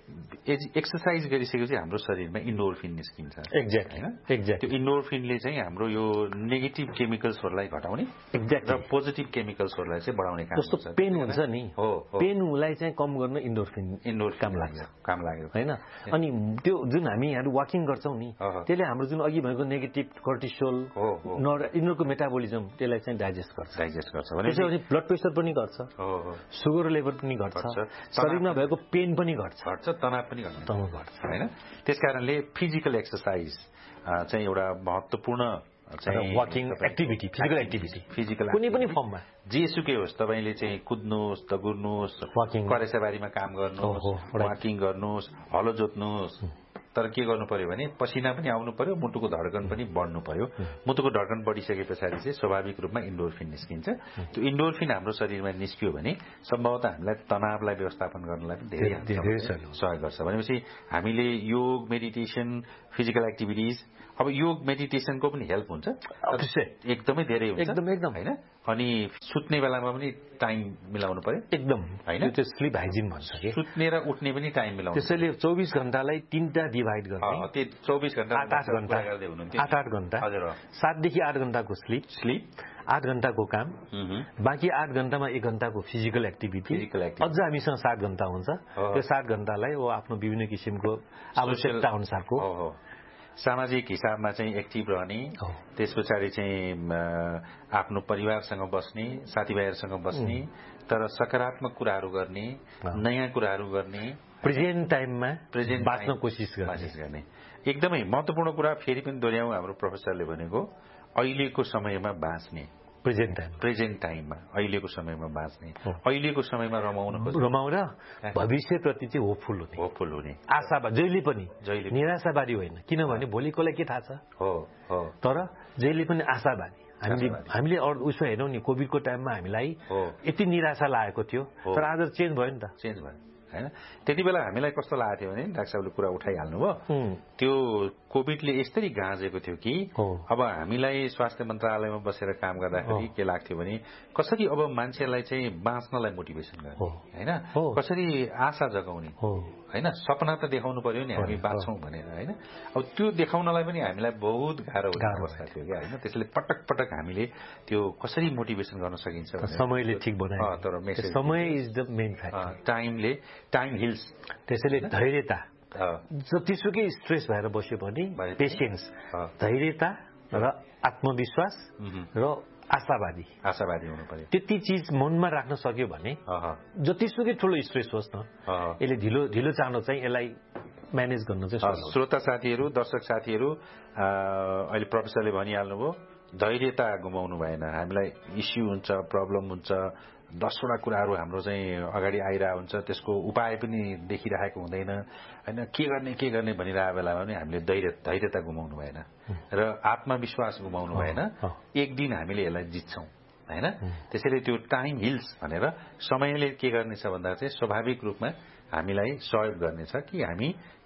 एक्सरसाइज गरिसकेपछि हाम्रो शरीरमा इन्डोर्फिन निस्किन्छ। एक्ज्याक्टली हैन, एक्ज्याक्टली। त्यो इन्डोर्फिनले चाहिँ हाम्रो यो नेगेटिभ केमिकल्सहरूलाई घटाउने एक्ज्याक्टली र पोजिटिभ केमिकल्सहरूलाई चाहिँ बढाउने काम गर्छ। जस्तो पेन हुन्छ नि, हो, पेनलाई चाहिँ कम गर्न इन्डोर्फिन इन्डोर्फिन काम लाग्छ, काम लाग्यो हैन। अनि त्यो जुन हामीहरू वाकिङ गर्छौँ नि, त्यसले हाम्रो जुन अघि भएको नेगेटिभ कर्टिसोल, यिनीहरूको मेटाबोलिजम त्यसलाई चाहिँ डाइजेस्ट गर्छ डाइजेस्ट गर्छ त्यसैले ब्लड प्रेसर पनि घट्छ, सुगर लेभल पनि घट्छ, शरीरमा भएको पेन पनि घट्छ, तनाव पनि घट्छ घट्छ हैन। त्यसकारणले फिजिकल एक्सरसाइज चाहिँ एउटा महत्त्वपूर्ण चाहिँ walking activity, physical activity, physical कुनै पनि फर्ममा जेसुकै होस्, तपाईँले चाहिँ कुद्नुहोस्, दगुर्नुहोस्, करेसाबारीमा काम गर्नुहोस्, वाकिङ गर्नुहोस्, हलो जोत्नुहोस्, तर के गर्नु पर्यो भने पसिना पनि आउनु पर्यो, मुटुको धड्कन पनि बढ्नु पर्यो। मुटुको धड्कन बढिसके पछाडि चाहिँ स्वाभाविक रूपमा इन्डोर्फिन निस्किन्छ। त्यो इन्डोर्फिन हाम्रो शरीरमा निस्कियो भने सम्भवतः हामीलाई तनावलाई व्यवस्थापन गर्नलाई पनि धेरै सहयोग गर्छ। भनेपछि हामीले योग, मेडिटेसन, फिजिकल एक्टिभिटिज, अब योग मेडिटेसनको पनि हेल्प हुन्छ, एकदमै धेरै हुन्छ एकदम एकदम हैन। अनि सुत्ने बेलामा पनि टाइम मिलाउनु पर्यो एकदम हैन। त्यो स्लिप हाइजिन भन्छ कि सुत्ने र उठ्ने पनि टाइम मिलाउनु। त्यसैले चौबिस घण्टालाई तीनटा डिभाइड गर्ने, त्यो चौबिस घण्टा आठ आठ घण्टा गर्दै हुनुहुन्थ्यो, आठ आठ घण्टा, सातदेखि आठ घण्टाको स्लिप स्लिप आठ घण्टाको काम, बाँकी आठ घण्टामा एक घण्टाको फिजिकल एक्टिभिटी, अझ हामीसँग सात घण्टा हुन्छ। त्यो सात घण्टालाई वो आफ्नो विभिन्न किसिमको आवश्यकता अनुसारको सामाजिक हिसाबमा चाहिँ एक्टिभ रहने, त्यस पछाडि चाहिँ आफ्नो परिवारसँग बस्ने, साथीभाइहरूसँग बस्ने, तर सकारात्मक कुराहरू गर्ने, नयाँ कुराहरू गर्ने, प्रेजेन्ट टाइममा प्रेजेन्ट बाँच्न कोसिस गर्ने। एकदमै महत्त्वपूर्ण कुरा फेरि पनि दोहोऱ्याउँ, हाम्रो प्रोफेसरले भनेको अहिलेको समयमा बाँच्ने, प्रेजेन्ट टाइम प्रेजेन्ट टाइममा अहिलेको समयमा बाँच्ने, अहिलेको समयमा रमाउन रमाउन भविष्यप्रति चाहिँ होपफुल हुने, होपफुल हुने, आशावादी, जहिले पनि जहिले निराशावादी होइन। किनभने भोलिकोलाई के थाहा छ, हो हो तर जहिले पनि आशावादी। हामीले हामीले उसो हेर्यौँ नि, कोभिडको टाइममा हामीलाई यति निराशा लागेको थियो, तर आज चेन्ज भयो नि त, चेन्ज भयो हैन। त्यति बेला हामीलाई कस्तो लागेको थियो भने डाक्टर साहबले कुरा उठाइहाल्नु भयो, त्यो कोभिडले यसरी गाँजेको थियो कि अब हामीलाई स्वास्थ्य मन्त्रालयमा बसेर काम गर्दाखेरि के लाग्थ्यो भने कसरी अब मान्छेलाई चाहिँ बाँच्नलाई मोटिभेसन गर्ने हैन, कसरी आशा जगाउने हैन, सपना त देखाउनु पर्यो नि हामी बाँच्छौँ भनेर हैन। अब त्यो देखाउनलाई पनि हामीलाई बहुत गाह्रो अवस्था थियो क्या हैन। त्यसले पटक पटक हामीले त्यो कसरी मोटिभेसन गर्न सकिन्छ, समयले ठिक बनायो, तर समय इज द मेन फ्याक्टर, टाइमले टाइम हिल्स। त्यसैले धैर्यता, जतिसुकै स्ट्रेस भएर बस्यो भने पेसेन्स, धैर्यता र आत्मविश्वास र आशावादी आशावादी हुनु पर्यो। त्यति चिज मनमा राख्न सक्यो भने जतिसुकै ठुलो स्ट्रेस होस् न, यसले ढिलो ढिलो चाँडो चाहिँ यसलाई म्यानेज गर्न चाहिँ। श्रोता साथीहरू, दर्शक साथीहरू, अहिले प्रोफेसरले भनिहाल्नुभयो धैर्यता गुमाउनु भएन। हामीलाई इस्यु हुन्छ, प्रब्लम हुन्छ, दसवटा कुराहरू हाम्रो चाहिँ अगाडि आइरहेको हुन्छ, त्यसको उपाय पनि देखिरहेको हुँदैन हैन, के गर्ने के गर्ने भनिरहेको बेलामा पनि हामीले धैर्य धैर्यता गुमाउनु भएन र आत्मविश्वास गुमाउनु भएन। एक दिन हामीले यसलाई जित्छौँ हैन। त्यसैले त्यो टाइम हिल्स भनेर समयले के गर्नेछ भन्दा चाहिँ स्वाभाविक रूपमा हामीलाई सहयोग गर्नेछ कि हामी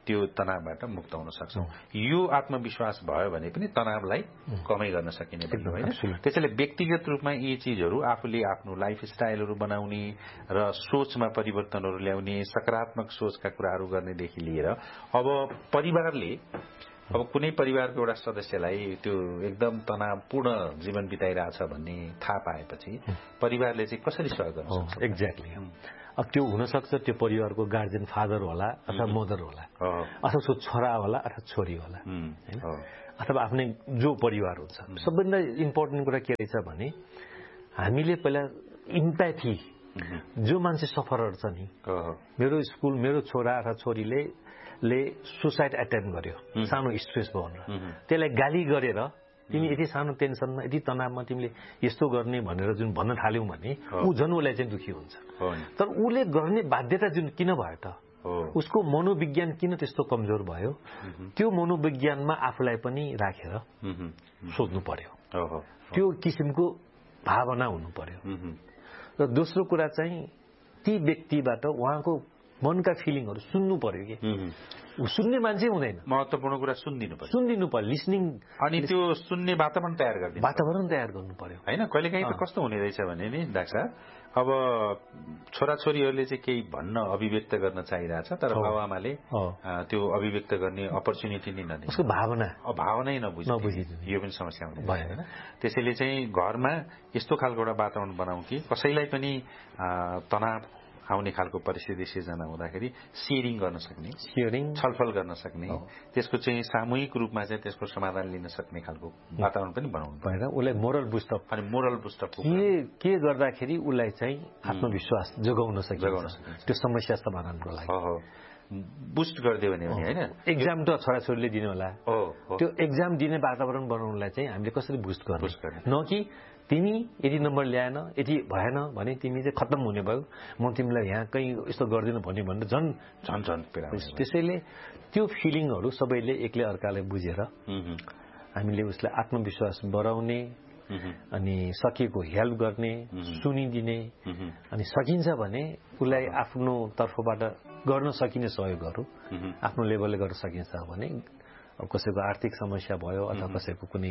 त्यो तनावबाट मुक्त हुन सक्छौँ। यो आत्मविश्वास भयो भने पनि तनावलाई कमै गर्न सकिने भन्ने होइन। त्यसैले व्यक्तिगत रूपमा यी चिजहरू आफूले आफ्नो लाइफस्टाइलहरू बनाउने र सोचमा परिवर्तनहरू ल्याउने, सकारात्मक सोचका कुराहरू गर्नेदेखि लिएर अब परिवारले अब कुनै परिवारको एउटा सदस्यलाई त्यो एकदम तनावपूर्ण जीवन बिताइरहेछ भन्ने थाहा पाएपछि परिवारले चाहिँ कसरी सहयोग गर्न सक्छ? एक्ज्याक्टली। अब त्यो हुनसक्छ त्यो परिवारको गार्जियन फादर होला अथवा मदर होला, अथवा उसको छोरा होला अथवा छोरी होला, होइन, अथवा आफ्नै जो परिवार हुन्छ। सबभन्दा इम्पोर्टेन्ट कुरा के रहेछ भने हामीले पहिला इम्प्याथी, जो मान्छे सफरर छ नि, मेरो स्कुल मेरो छोरा अथवा छोरीले ले सुसाइड एटेम्प गर्यो सानो स्ट्रेस भयो भनेर, त्यसलाई गाली गरेर तिमी यति सानो टेन्सनमा यति तनावमा तिमीले यस्तो गर्ने भनेर जुन भन्न थाल्यौँ भने ऊ झन् उसलाई चाहिँ दुखी हुन्छ। तर उसले गर्ने बाध्यता जुन किन भयो त, उसको मनोविज्ञान किन त्यस्तो कमजोर भयो, त्यो मनोविज्ञानमा आफूलाई पनि राखेर सोध्नु पर्यो, त्यो किसिमको भावना हुनु पर्यो। र दोस्रो कुरा चाहिँ ती व्यक्तिबाट उहाँको मनका फिलिङहरू सुन्नु पर्यो कि सुन्ने मान्छे हुँदैन। महत्त्वपूर्ण कुरा सुनिदिनु पर्यो, सुनिदिनु पर्यो, लिसनिङ। अनि त्यो सुन्ने वातावरण तयार गरिदिनु, वातावरण तयार गर्नु पर्यो होइन। कहिलेकाहीँ त कस्तो हुने रहेछ भने नि डाक्टर साहब, अब छोराछोरीहरूले चाहिँ केही भन्न अभिव्यक्त गर्न चाहिरहेछ तर बाबुआमाले त्यो अभिव्यक्त गर्ने अपर्च्युनिटी नै नदिने, उसको भावना भावनै नबुझिदिने, यो पनि समस्या हुने होइन। त्यसैले चाहिँ घरमा यस्तो खालको एउटा वातावरण बनाऊ कि कसैलाई पनि तनाव आउने खालको परिस्थिति सिर्जना हुँदाखेरि सेयरिङ गर्न सक्ने, सेयरिङ छलफल गर्न सक्ने, त्यसको चाहिँ सामूहिक रूपमा चाहिँ त्यसको समाधान लिन सक्ने खालको वातावरण पनि बनाउनु भएर उसलाई मोरल बुस्टअप, अनि मोरल बुस्टअप के के गर्दाखेरि उसलाई चाहिँ आत्मविश्वास जोगाउन सकिन्छ त्यो समस्या समाधानको लागि बुस्ट गरिदियो भने होइन। एक्जाम त छोराछोरीले दिनु होला, त्यो एक्जाम दिने वातावरण बनाउनलाई चाहिँ हामीले कसरी बुस्ट गर्ने, न कि तिमी यदि नम्बर ल्याएन यदि भएन भने तिमी चाहिँ खत्तम हुने भयो, म तिमीलाई यहाँ कहीँ यस्तो गर्दिनँ भन्ने भनेर झन् झन् झन् त्यसैले त्यो फिलिङहरू सबैले एकले अर्कालाई बुझेर हामीले उसलाई आत्मविश्वास बढाउने अनि सकेको हेल्प गर्ने, सुनिदिने, अनि सकिन्छ भने उसलाई आफ्नो तर्फबाट गर्न सकिने सहयोगहरू आफ्नो लेभलले गर्न सकिन्छ भने अब कसैको आर्थिक समस्या भयो अथवा कसैको कुनै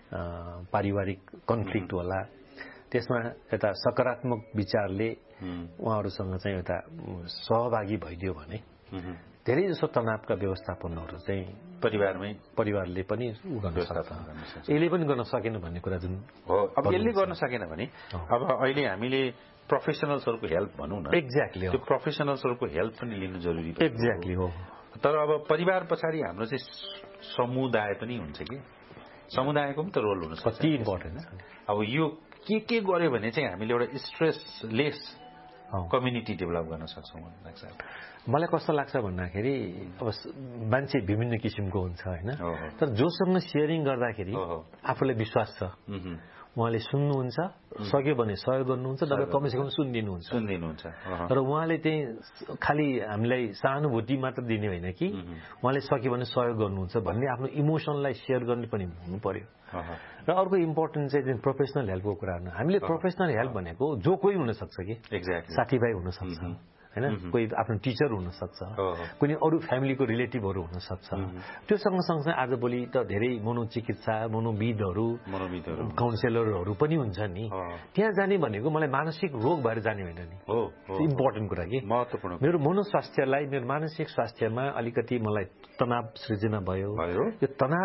पारिवारिक कन्फ्लिक्ट होला, त्यसमा एउटा सकारात्मक विचारले उहाँहरूसँग चाहिँ एउटा सहभागी भइदियो भने धेरै जसो तनावका व्यवस्थापनहरू चाहिँ परिवारमै परिवारले पनि गर्न सक्छ। यसले पनि गर्न सकेन भन्ने कुरा जुन हो, अब यसले गर्न सकेन भने अब अहिले हामीले प्रोफेसनल्सहरूको हेल्प भनौँ न, एक्ज्याक्टली त्यो प्रोफेसनल्सहरूको हेल्प पनि लिनु जरुरी, एक्ज्याक्टली हो। तर अब परिवार पछाडि हाम्रो चाहिँ समुदाय पनि हुन्छ कि, समुदायको पनि त रोल हुन सक्छ, कति इम्पोर्टेन्ट छ। अब यो के के गर्यो भने चाहिँ हामीले एउटा स्ट्रेसलेस कम्युनिटी डेभलप गर्न सक्छौँ लाग्छ। मलाई कस्तो लाग्छ भन्दाखेरि अब मान्छे विभिन्न किसिमको हुन्छ होइन, तर जोसँग सेयरिङ गर्दाखेरि आफूलाई विश्वास छ उहाँले सुन्नुहुन्छ, सक्यो भने सहयोग गर्नुहुन्छ, तपाईँ कमसेकम सुनिदिनुहुन्छ सुनिदिनुहुन्छ र उहाँले चाहिँ खालि हामीलाई सहानुभूति मात्र दिने होइन कि उहाँले सक्यो भने सहयोग गर्नुहुन्छ भन्ने आफ्नो इमोसनलाई सेयर गर्ने पनि हुनु पर्यो। र अर्को इम्पोर्टेन्ट चाहिँ प्रोफेसनल हेल्पको कुरा हो। हामीले प्रोफेसनल हेल्प भनेको जो कोही हुनसक्छ कि, एक्ज्याक्टली साथीभाइ हुनसक्छ होइन, कोही आफ्नो टिचर हुनसक्छ, कुनै अरू फ्यामिलीको रिलेटिभहरू हुनसक्छ। त्यो सँगसँगै आजभोलि त धेरै मनोचिकित्सा मनोविदहरू काउन्सिलरहरू पनि हुन्छ नि, त्यहाँ जाने भनेको मलाई मानसिक रोग भएर जाने होइन नि, इम्पोर्टेन्ट कुरा कि महत्त्वपूर्ण मेरो मनोस्वास्थ्यलाई मेरो मानसिक स्वास्थ्यमा अलिकति मलाई तनाव सृजना भयो, यो तनाव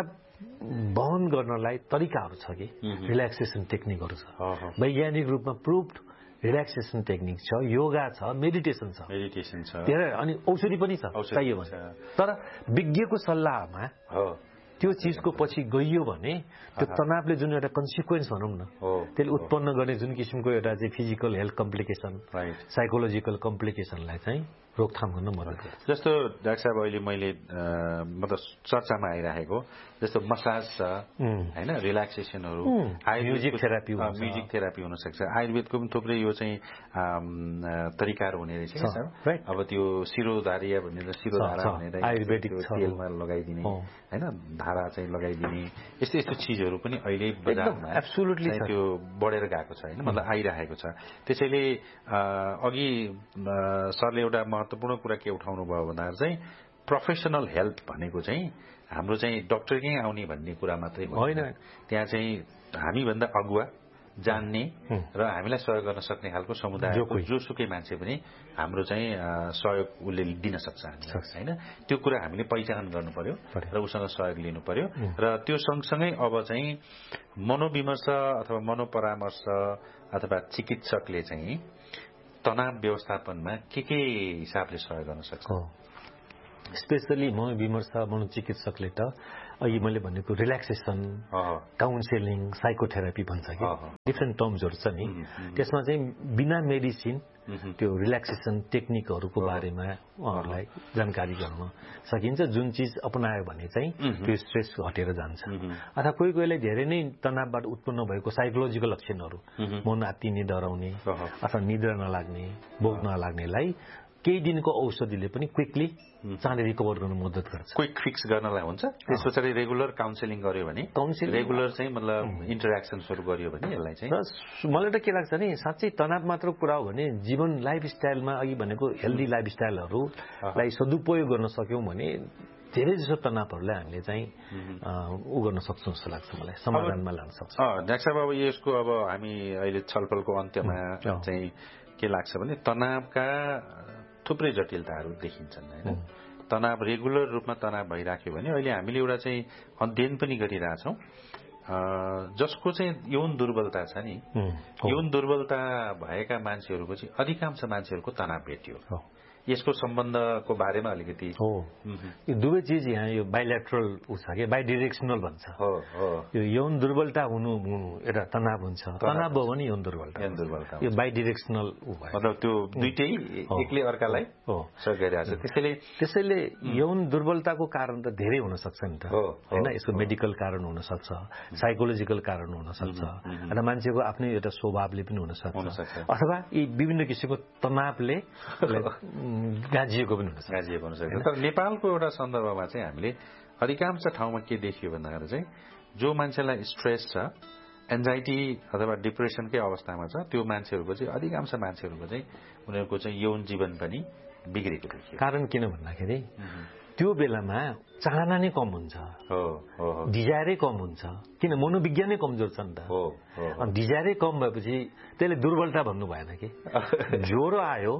वहन गर्नलाई तरिकाहरू छ कि, रिल्याक्सेसन टेक्निकहरू छ, वैज्ञानिक रूपमा प्रुभड रिल्याक्सेसन टेक्निक छ, योगा छ, मेडिटेसन छ, मेडिटेसन छ, अनि औषधि पनि छ चाहियो भने। तर विज्ञको सल्लाहमा त्यो चिजको पछि गइयो भने त्यो तनावले जुन एउटा कन्सिक्वेन्स भनौँ न त्यसले उत्पन्न गर्ने जुन किसिमको एउटा चाहिँ फिजिकल हेल्थ कम्प्लिकेसन, साइकोलोजिकल कम्प्लिकेसनलाई चाहिँ रोकथाम गर्न मद्दत गर्छ। जस्तो डाक्टर साहब अहिले मैले मतलब चर्चामा आइरहेको जस्तो मसाज छ होइन, रिल्याक्सेसनहरू, म्युजिक थेरापी म्युजिक थेरापी हुनसक्छ, आयुर्वेदको पनि थुप्रै यो चाहिँ तरिकाहरू हुने रहेछ सर। अब त्यो शिरोधारिया भनेर शिरोधारा भनेर आयुर्वेदिक तेलमा लगाइदिने होइन, धारा चाहिँ लगाइदिने, यस्तो यस्तो चिजहरू पनि अहिले बजारमा एब्सोल्युटली त्यो बढेर गएको छ होइन, मतलब आइरहेको छ। त्यसैले अघि सरले एउटा महत्त्वपूर्ण कुरा के उठाउनु भयो भन्दा चाहिँ प्रोफेसनल हेल्थ भनेको चाहिँ हाम्रो चाहिँ डक्टरकै आउने भन्ने कुरा मात्रै होइन। त्यहाँ चाहिँ हामीभन्दा अगुवा जान्ने र हामीलाई सहयोग गर्न सक्ने खालको समुदायको जोसुकै मान्छे पनि हाम्रो चाहिँ सहयोग उसले दिन सक्छ होइन। त्यो कुरा हामीले पहिचान गर्नु पर्यो र उसँग सहयोग लिनु पर्यो। र त्यो सँगसँगै अब चाहिँ मनोविमर्श अथवा मनोपरामर्श अथवा चिकित्सकले चाहिँ तनाव व्यवस्थापनमा के के हिसाबले सहयोग गर्न सक्छ? स्पेसली मनोविमर्श मनोचिकित्सकले त अघि मैले भनेको रिल्याक्सेसन, काउन्सेलिङ, साइकोथेरापी भन्छ कि डिफ्रेन्ट टर्म्सहरू छ नि। त्यसमा चाहिँ बिना मेडिसिन त्यो रिल्याक्सेसन टेक्निकहरूको बारेमा उहाँहरूलाई जानकारी गराउन सकिन्छ। जुन चिज अपनायो भने चाहिँ त्यो स्ट्रेस हटेर जान्छ। अथवा कोही कोहीले धेरै नै तनावबाट उत्पन्न भएको साइकोलोजिकल लक्षणहरू, मन आत्तिने, डराउने अथवा निद्रा नलाग्ने, भोक नलाग्नेलाई केही दिनको औषधिले पनि क्विकली चाँडै रिकभर गर्न मद्दत गर्छ। क्विक फिक्स गर्नलाई हुन्छ। त्यस पछाडि रेगुलर काउन्सिलिङ गर्यो भने, काउन्सिलिङ रेगुलर चाहिँ मतलब इन्टरेक्सन्सहरू गर्यो भने यसलाई चाहिँ मलाई त के लाग्छ नि, साँच्चै तनाव मात्र कुरा हो भने जीवन लाइफस्टाइलमा अघि भनेको हेल्दी लाइफस्टाइलहरूलाई सदुपयोग गर्न सक्यौँ भने धेरै जसो तनावहरूलाई हामीले चाहिँ उ गर्न सक्छौँ जस्तो लाग्छ मलाई, समाधानमा लान सक्छौँ। डाक्टर साहब, अब यसको अब हामी अहिले छलफलको अन्त्यमा चाहिँ के लाग्छ भने तनावका थुप्रै जटिलताहरू देखिन्छन् होइन। तनाव रेगुलर रूपमा तनाव भइराख्यो भने अहिले हामीले एउटा चाहिँ अध्ययन पनि गरिरहेछौँ जसको चाहिँ यौन दुर्बलता छ नि, यौन दुर्बलता भएका मान्छेहरूको चाहिँ अधिकांश मान्छेहरूको तनाव भेटियो। यसको सम्बन्धको बारेमा अलिकति हो, यो दुवै चिज यहाँ यो बाइल्याट्रल उ छ कि बाइडिरेक्सनल भन्छ। हो हो यो यौन दुर्बलता हुनु एउटा तनाव हुन्छ, तनाव भयो भने यौन दुर्बलता यौन दुर्बलता यो बाइडिरेक्सनल उ भयो, मतलब त्यो दुईटै एकले अर्कालाई हो सघाइरहेछ। त्यसैले त्यसैले यौन दुर्बलताको कारण त धेरै हुन सक्छ नि त होइन। यसको मेडिकल कारण हुन सक्छ, साइकोलोजिकल कारण हुन सक्छ, र मान्छेको आफ्नै एउटा स्वभावले पनि हुन सक्छ, अथवा यी विभिन्न किसिमको तनावले गाजिएको पनि हुन सक्छ गाजिएको हुन सक्छ। तर नेपालको एउटा सन्दर्भमा चाहिँ हामीले अधिकांश ठाउँमा के देखियो भन्दाखेरि चाहिँ जो मान्छेलाई स्ट्रेस छ, एन्जाइटी अथवा डिप्रेसनकै अवस्थामा छ, त्यो मान्छेहरूको चाहिँ अधिकांश मान्छेहरूको चाहिँ उनीहरूको चाहिँ यौन जीवन पनि बिग्रेको देखियो। कारण किन भन्दाखेरि त्यो बेलामा चाहना नै कम हुन्छ, डिजायरै कम हुन्छ, किन मनोविज्ञानै कमजोर छ नि त। अनि डिजायरै कम भएपछि त्यसले दुर्बलता भन्नु भएन कि। ज्वरो आयो,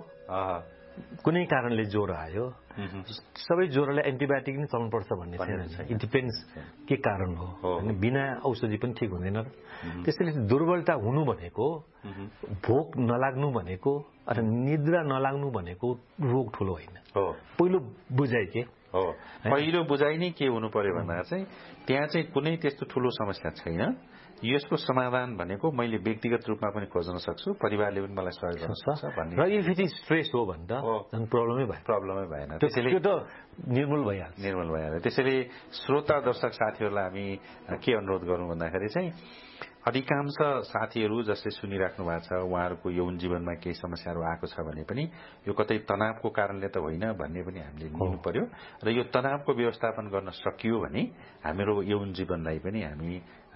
कुनै कारणले ज्वरो आयो, सबै ज्वरोलाई एन्टिबायोटिक नै चल्नुपर्छ भन्ने छैन। इट डिपेन्ड्स के कारण हो, बिना औषधि पनि ठिक हुँदैन। त्यसैले दुर्बलता हुनु भनेको, भोक नलाग्नु भनेको अथवा निद्रा नलाग्नु भनेको रोग ठुलो होइन। पहिलो बुझाइ के हो, पहिलो बुझाइ नै के हुनु पर्यो भन्दा चाहिँ त्यहाँ चाहिँ कुनै त्यस्तो ठुलो समस्या छैन। यसको समाधान भनेको मैले व्यक्तिगत रूपमा पनि खोज्न सक्छु, परिवारले पनि मलाई सहयोग गर्न सक्छ भन्ने। र यो फेरि स्ट्रेस हो भने त झन् प्रब्लमै भयो प्रब्लमै भएन, त्यसैले त्यो त निर्मूल भइहाल्छ निर्मूल भइहाल्छ। त्यसैले श्रोता दर्शक साथीहरूलाई हामी के अनुरोध गरौँ भन्दाखेरि चाहिँ अधिकांश साथीहरू जसले सुनिराख्नु भएको छ उहाँहरूको यौन जीवनमा केही समस्याहरू आएको छ भने पनि यो कतै तनावको कारणले त होइन भन्ने पनि हामीले लिनु पर्यो। र यो तनावको व्यवस्थापन गर्न सकियो भने हाम्रो यौन जीवनलाई पनि हामी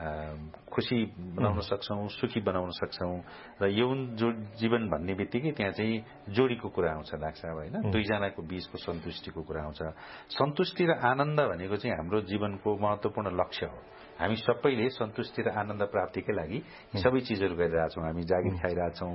खुसी बनाउन सक्छौँ, सुखी बनाउन सक्छौँ। र यौन जो जीवन भन्ने बित्तिकै त्यहाँ चाहिँ जोडीको कुरा आउँछ लाग्छ होइन, दुईजनाको बीचको सन्तुष्टिको कुरा आउँछ। सन्तुष्टि र आनन्द भनेको चाहिँ हाम्रो जीवनको महत्त्वपूर्ण लक्ष्य हो। हामी सबैले सन्तुष्टि र आनन्द प्राप्तिकै लागि सबै चिजहरू गरिरहेछौँ। हामी जागिर खाइरहेछौँ,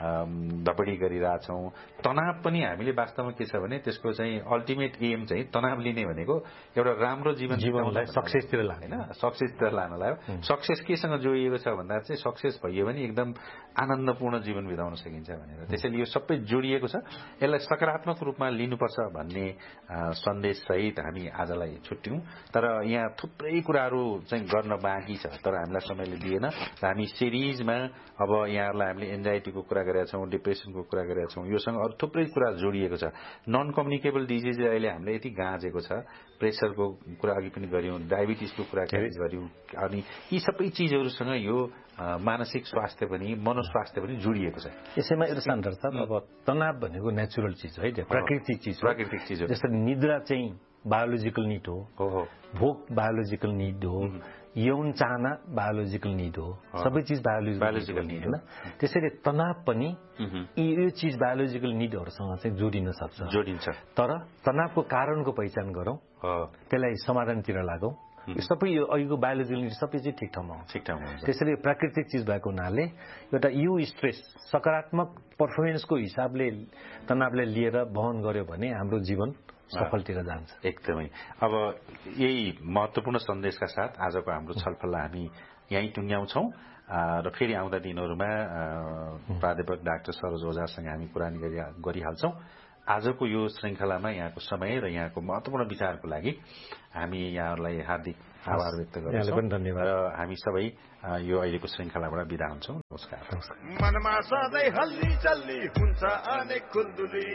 दपडी गरिरहेछौँ। तनाव पनि हामीले वास्तवमा के छ भने त्यसको चाहिँ अल्टिमेट एम चाहिँ तनाव लिने भनेको एउटा राम्रो जीवन जीवनलाई सक्सेसतिर लाने होइन, सक्सेसतिर लानलाई हो। सक्सेस केसँग जोडिएको छ भन्दा चाहिँ सक्सेस भइयो भने एकदम आनन्दपूर्ण जीवन बिताउन सकिन्छ भनेर। त्यसैले यो सबै जोडिएको छ, यसलाई सकारात्मक रूपमा लिनुपर्छ भन्ने सन्देश सहित हामी आजलाई छुट्यौँ। तर यहाँ थुप्रै कुराहरू चाहिँ गर्न बाँकी छ, तर हामीलाई समयले दिएन। र हामी सिरिजमा अब यहाँहरूलाई हामीले एन्जाइटीको कुरा गरेका छौँ, डिप्रेसनको कुरा गरेका छौँ, योसँग अरू थुप्रै कुरा जोडिएको छ। नन कम्युनिकेबल डिजिज अहिले हामीले यति गाँजेको छ, प्रेसरको कुरा अघि पनि गऱ्यौँ, डायबिटिसको कुरा गऱ्यौँ, अनि यी सबै चिजहरूसँग यो मानसिक स्वास्थ्य पनि मनोस्वास्थ्य पनि जोडिएको छ। यसैमा एउटा सान्तर छ। अब तनाव भनेको नेचुरल चिज है, प्राकृतिक चिज हो। प्राकृतिक चिज हो। जस्तै निद्रा चाहिँ बायोलोजिकल निड हो, भोक बायोलोजिकल निड हो, यौन चाहना बायोलोजिकल निड हो, सबै चिज बायोलोजिकल निड होइन। त्यसैले तनाव पनि यो चिज बायोलोजिकल निडहरूसँग चाहिँ जोडिन सक्छ जोडिन्छ तर तनावको कारणको पहिचान गरौँ, त्यसलाई समाधानतिर लागौँ। यो सबै यो अहिलेको बायोलोजिकल निड सबै चाहिँ ठिक ठाउँमा हुन्छ ठिक ठाउँमा हुन्छ। त्यसैले प्राकृतिक चिज भएको हुनाले एउटा यु स्ट्रेस सकारात्मक पर्फर्मेन्सको हिसाबले तनावलाई लिएर वहन गर्यो भने हाम्रो जीवन सफलतिर जान्छ। एकदमै। अब यही महत्त्वपूर्ण सन्देशका साथ आजको हाम्रो छलफललाई हामी यहीँ टुङ्ग्याउँछौँ र फेरि आउँदा दिनहरूमा प्राध्यापक डाक्टर सरोज ओझासँग हामी कुराकानी गरिहाल्छौँ। आजको यो श्रृङ्खलामा यहाँको समय र यहाँको महत्त्वपूर्ण विचारको लागि हामी यहाँहरूलाई हार्दिक आभार व्यक्त गर्छौँ धन्यवाद। र हामी सबै यो अहिलेको श्रृङ्खलाबाट बिदा हुन्छौँ। नमस्कार। मनमा सधैँ हल्ली चल्ली हुन्छ अनेक खुल्दुली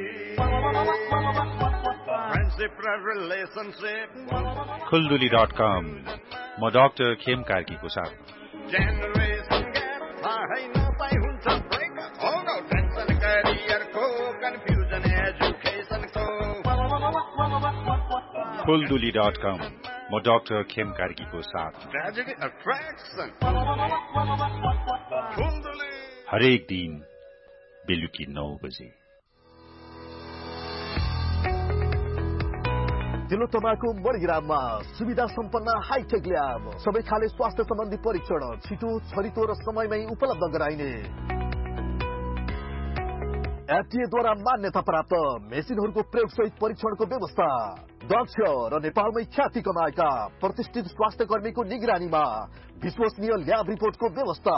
खुल्दुली डट कम। म डाक्टर खेम कार्कीको साथ जेनरेसन ग्याप थाहै नपाई हुन्छ ब्रेकअप हो नो टेन्सन करियरको कन्फ्युजन एजुकेसनको खुल्दुली डट कम। म डाक्टर खेम कार्कीको साथ ट्रेजेडी अट्र्याक्सन खुल्दुली हरेक दिन बेलुकी नौ बजे। तिलोत्तमाको मणिग्राममा सुविधा सम्पन्न हाइटेक ल्याब, सबै खाले स्वास्थ्य सम्बन्धी परीक्षण छिटो छरितो र समयमै उपलब्ध गराइने, एफडीएद्वारा मान्यता प्राप्त मेसिनहरूको प्रयोगसहित परीक्षणको व्यवस्था, दक्ष र नेपालमै ख्याति कमाएका प्रतिष्ठित स्वास्थ्य कर्मीको निगरानीमा विश्वसनीय ल्याब रिपोर्टको व्यवस्था,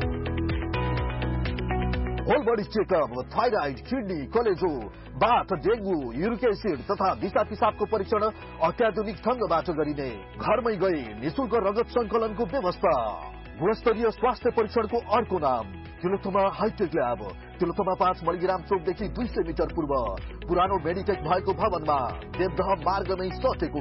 whole body checkup, thyroid, kidney, कलेजो, बाथ, डेंगू, युरिक एसिड तथा दिशा पिसाबको परीक्षण अत्याधुनिक ढंगबाट गरिने, घरमै गई निशुल्क रगत संकलनको व्यवस्था, गुणस्तरीय स्वास्थ्य परीक्षणको अर्को नाम तिलोत्तमा हाइटेक ल्याब। तिलोत्तमा पाँच मणिग्राम चोकदेखि दुई सय मिटर पूर्व पुरानो मेडिटेक भएको भवनमा देवदह मार्गमै सटेको।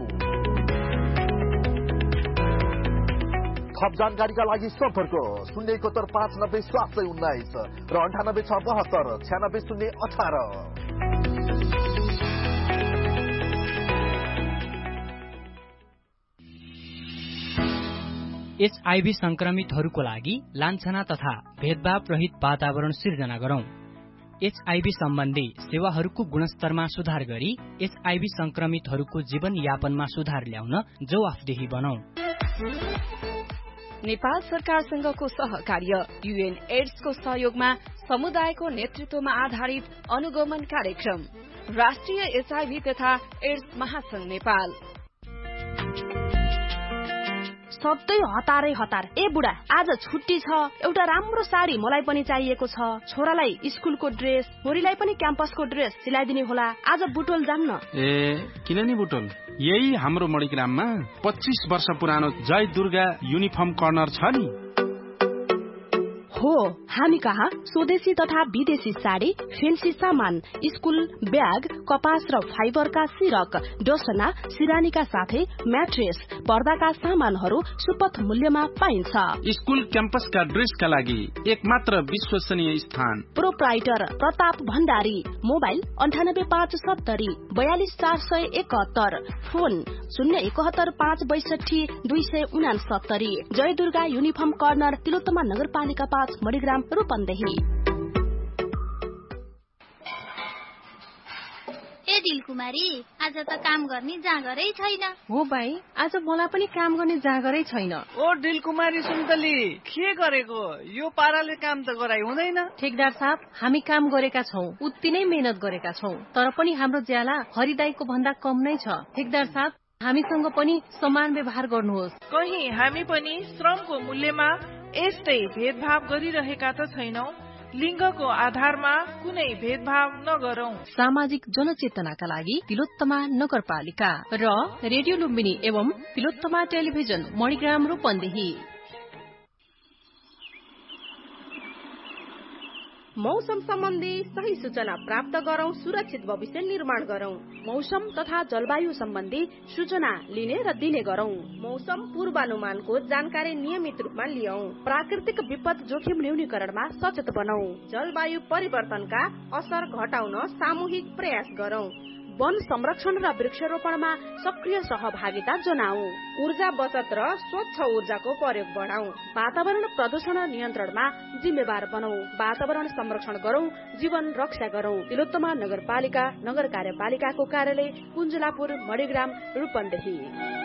थप जानकारीका लागि सम्पर्क शून्य एकहत्तर पाँच नब्बे सात सय उन्नाइस र अन्ठानब्बे छ बहत्तर छ्यानब्बे शून्य अठार। एचआईभी संक्रमितहरूको लागि लान्छना तथा भेदभाव रहित वातावरण सिर्जना गरौं। एचआईभी सम्बन्धी सेवाहरूको गुणस्तरमा सुधार गरी एचआईभी संक्रमितहरूको जीवन यापनमा सुधार ल्याउन जवाफदेही बनौं। नेपाल सरकारसँगको सहकार्य, युएन एड्सको सहयोगमा समुदायको नेतृत्वमा आधारित अनुगमन कार्यक्रम, राष्ट्रिय एचआईभी तथा एड्स महासंघ नेपाल। सधैँ हतारै हतार। ए बुढा, आज छुट्टी छ, एउटा राम्रो साडी मलाई पनि चाहिएको छ, छोरालाई स्कुलको ड्रेस, छोरीलाई पनि क्याम्पसको ड्रेस सिलाइदिने होला। आज बुटोल जान्न। ए किन नि बुटोल, यही हाम्रो मणिग्राममा पच्चीस वर्ष पुरानो जय दुर्गा युनिफर्म कर्नर छ नि। हो, हामी कहाँ स्वदेशी तथा विदेशी साडी, फेन्सी सामान, स्कुल ब्याग, कपास र फाइबरका सिरक, डोसना, सिरानीका साथै म्याट्रेस, पर्दाका सामानहरू सुपथ मूल्यमा पाइन्छ। स्कुल क्याम्पसका ड्रेसका लागि एकमात्र विश्वसनीय स्थान, प्रोप्राइटर प्रताप भण्डारी। मोबाइल अन्ठानब्बे पाँच सत्तरी बयालिस चार सय एकहत्तर, फोन शून्य एकहत्तर पाँच बैसठी दुई सय उनासत्तरी। जय दुर्गा युनिफर्म कर्नर, तिलोत्तमा नगरपालिका पाँच, मणिग्राम, रूपन्देही। ए दिलकुमारी, आज त काम गर्ने जाँगरै छैन। हो भाइ, आज मलाई पनि काम गर्ने जाँगरै छैन। ओ दिलकुमारी सुन्तली, के गरेको? यो पाराले काम त गराइ हुँदैन। ठेकदार साहब, हामी काम गरेका छौं, उति नै मेहनत गरेका छौं, तर पनि हाम्रो ज्याला हरिदाईको भन्दा कम नै छ। ठेकदार साहब, हामीसँग पनि समान व्यवहार गर्नुहोस्। कहीं हामी पनि श्रमको मूल्यमा यस्तै भेदभाव गरिरहेका त छैनौ? लिङ्गको आधारमा कुनै भेदभाव नगरौं। सामाजिक जनचेतनाका लागि तिलोत्तमा नगरपालिका र रेडियो लुम्बिनी एवं तिलोत्तमा टेलिभिजन मणिग्राम, रूपन्देही। मौसम सम्बन्धी सही सूचना प्राप्त गरौं, सुरक्षित भविष्य निर्माण गरौं। मौसम तथा जलवायु सम्बन्धी सूचना लिने र दिने गरौं। मौसम पूर्वानुमानको जानकारी नियमित रूपमा लियौं। प्राकृतिक विपद जोखिम न्यूनीकरणमा सचेत बनौं। जलवायु परिवर्तनका असर घटाउन सामूहिक प्रयास गरौं। वन संरक्षण र वृक्षारोपणमा सक्रिय सहभागिता जनाऊ। ऊर्जा बचत र स्वच्छ ऊर्जाको प्रयोग बढाऊ। वातावरण प्रदूषण नियन्त्रणमा जिम्मेवार बनाऊ। वातावरण संरक्षण गरौं, जीवन रक्षा गरौं। तिलोत्तमा नगरपालिका नगर कार्यपालिकाको कार्यालय कुञ्जलापुर, मणिग्राम, रूपन्देही।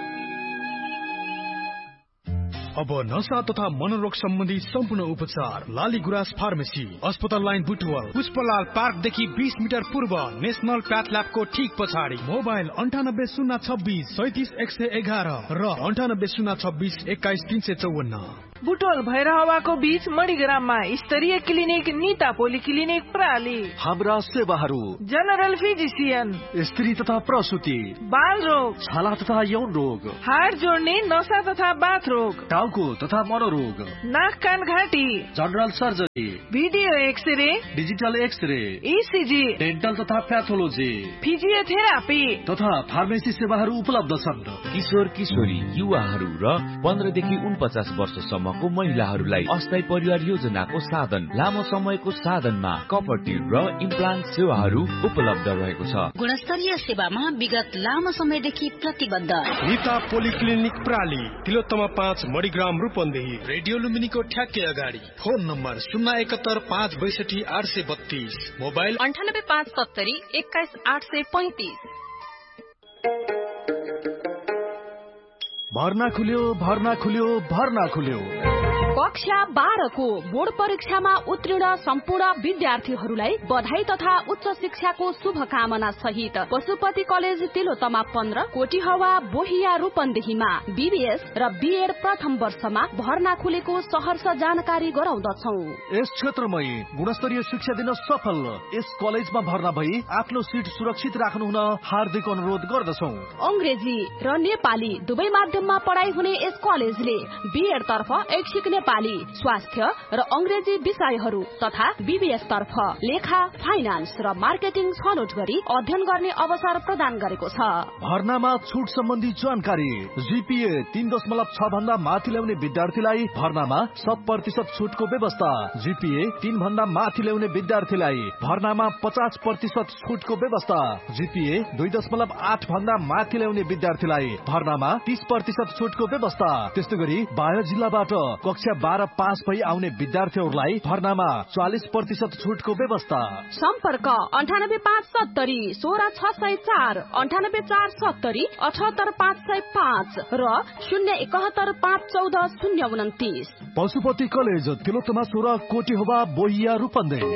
अब नशा तथा मनोरोग सम्बन्धी सम्पूर्ण उपचार लाली गुराँस फार्मेसी, अस्पताल लाइन बुटवल, पुष्पलाल पार्कदेखि बीस मिटर पूर्व, नेशनल प्याथ ल्याबको ठीक पछाडि। मोबाइल अन्ठानब्बे शून्य छब्बिस सैतिस एक सय एघार र अन्ठानब्बे शून्य छब्बिस एक्काइस तीन सय चौवन्न। बुटोल भैरहवाको बीच मणिग्राममा स्तरीय क्लिनिक निता पोली क्लिनिक प्रणाली। हाम्रा सेवाहरू जनरल फिजिसियन, स्त्री तथा प्रसुति, बाल रोग, छाला तथा यौन रोग, हाड जोड्ने, नसा तथा बाथ रोग, टाउको तथा मनोरोग, नाक कान घाँटी, general surgery, video x-ray, digital x-ray, ECG, dental तथा प्याथोलोजी, फिजियोथेरापी तथा फार्मेसी सेवाहरू उपलब्ध छन्। किशोर किशोरी, युवाहरू र पन्ध्रदेखि उनपचास वर्षसम्म को महिलाहरूलाई अस्थायी परिवार योजनाको साधन, लामो समयको साधनमा कफर ट्युब र इम्प्लान्ट सेवाहरू उपलब्ध रहेको छ। गुणस्तरीय सेवामा विगत लामो समयदेखि प्रतिबद्ध निता पोलिक्लिनिक प्राली, तिलोत्तमा पाँच, मणिग्राम, रूपन्देही। रेडियो लुम्बिनीको ठ्याक्कै अगाडि। फोन नम्बर शून्य एकहत्तर पाँच बैसठी आठ सय बत्तीस। मोबाइल अन्ठानब्बे पाँच सत्तरी एक्काइस आठ सय पैंतिस। भर्ना खुल्यो, भर्ना खुल्यो, भर्ना खुल्यो। कक्षा बाह्रको बोर्ड परीक्षामा उत्तीर्ण सम्पूर्ण विद्यार्थीहरूलाई बधाई तथा उच्च शिक्षाको शुभकामना सहित पशुपति कलेज तिलोत्तमा पन्ध्र, कोटीहवा, बोहिया, रूपन्देहीमा बीबीएस र बीएड प्रथम वर्षमा भर्ना खुलेको सहर्ष जानकारी गराउँदछौ। यस क्षेत्रमै गुणस्तरीय शिक्षा दिन सफल यस कलेजमा भर्ना भई आफ्नो सिट सुरक्षित राख्नु हुन हार्दिक अनुरोध गर्दछौ। अंग्रेजी र नेपाली दुवै माध्यममा पढाइ हुने यस कलेजले बीएड तर्फ ऐच्छिक नेपाली, स्वास्थ्य र अंग्रेजी विषयहरू तथा बीबीएस तर्फ लेखा, फाइनान्स र मार्केटिङ छनौट गरी अध्ययन गर्ने अवसर प्रदान गरेको छ। भर्नामा छुट सम्बन्धी जानकारी। जीपीए तीन दशमलव छ भन्दा माथि ल्याउने विद्यार्थीलाई भर्नामा शत प्रतिशत छुटको व्यवस्था। जीपीए तीन भन्दा माथि ल्याउने विद्यार्थीलाई भर्नामा पचास प्रतिशत छुटको व्यवस्था। जीपीए दुई दशमलव आठ भन्दा माथि ल्याउने विद्यार्थीलाई भर्नामा तीस प्रतिशत छुटको व्यवस्था। त्यस्तै गरी बाह्र जिल्लाबाट कक्षा बाह्र पास भई आउने विद्यार्थीहरूलाई भर्नामा चालिस प्रतिशत छुटको व्यवस्था। सम्पर्क अन्ठानब्बे पाँच सत्तरी सोह्र छ सय चार, अन्ठानब्बे चार सत्तरी अठहत्तर पाँच सय पाँच र शून्य एकहत्तर पाँच चौध शून्य उन्तिस। पशुपति कलेज तिलोत्तमा सोह्र, कोटीहवा, बोहिया, रूपन्देही।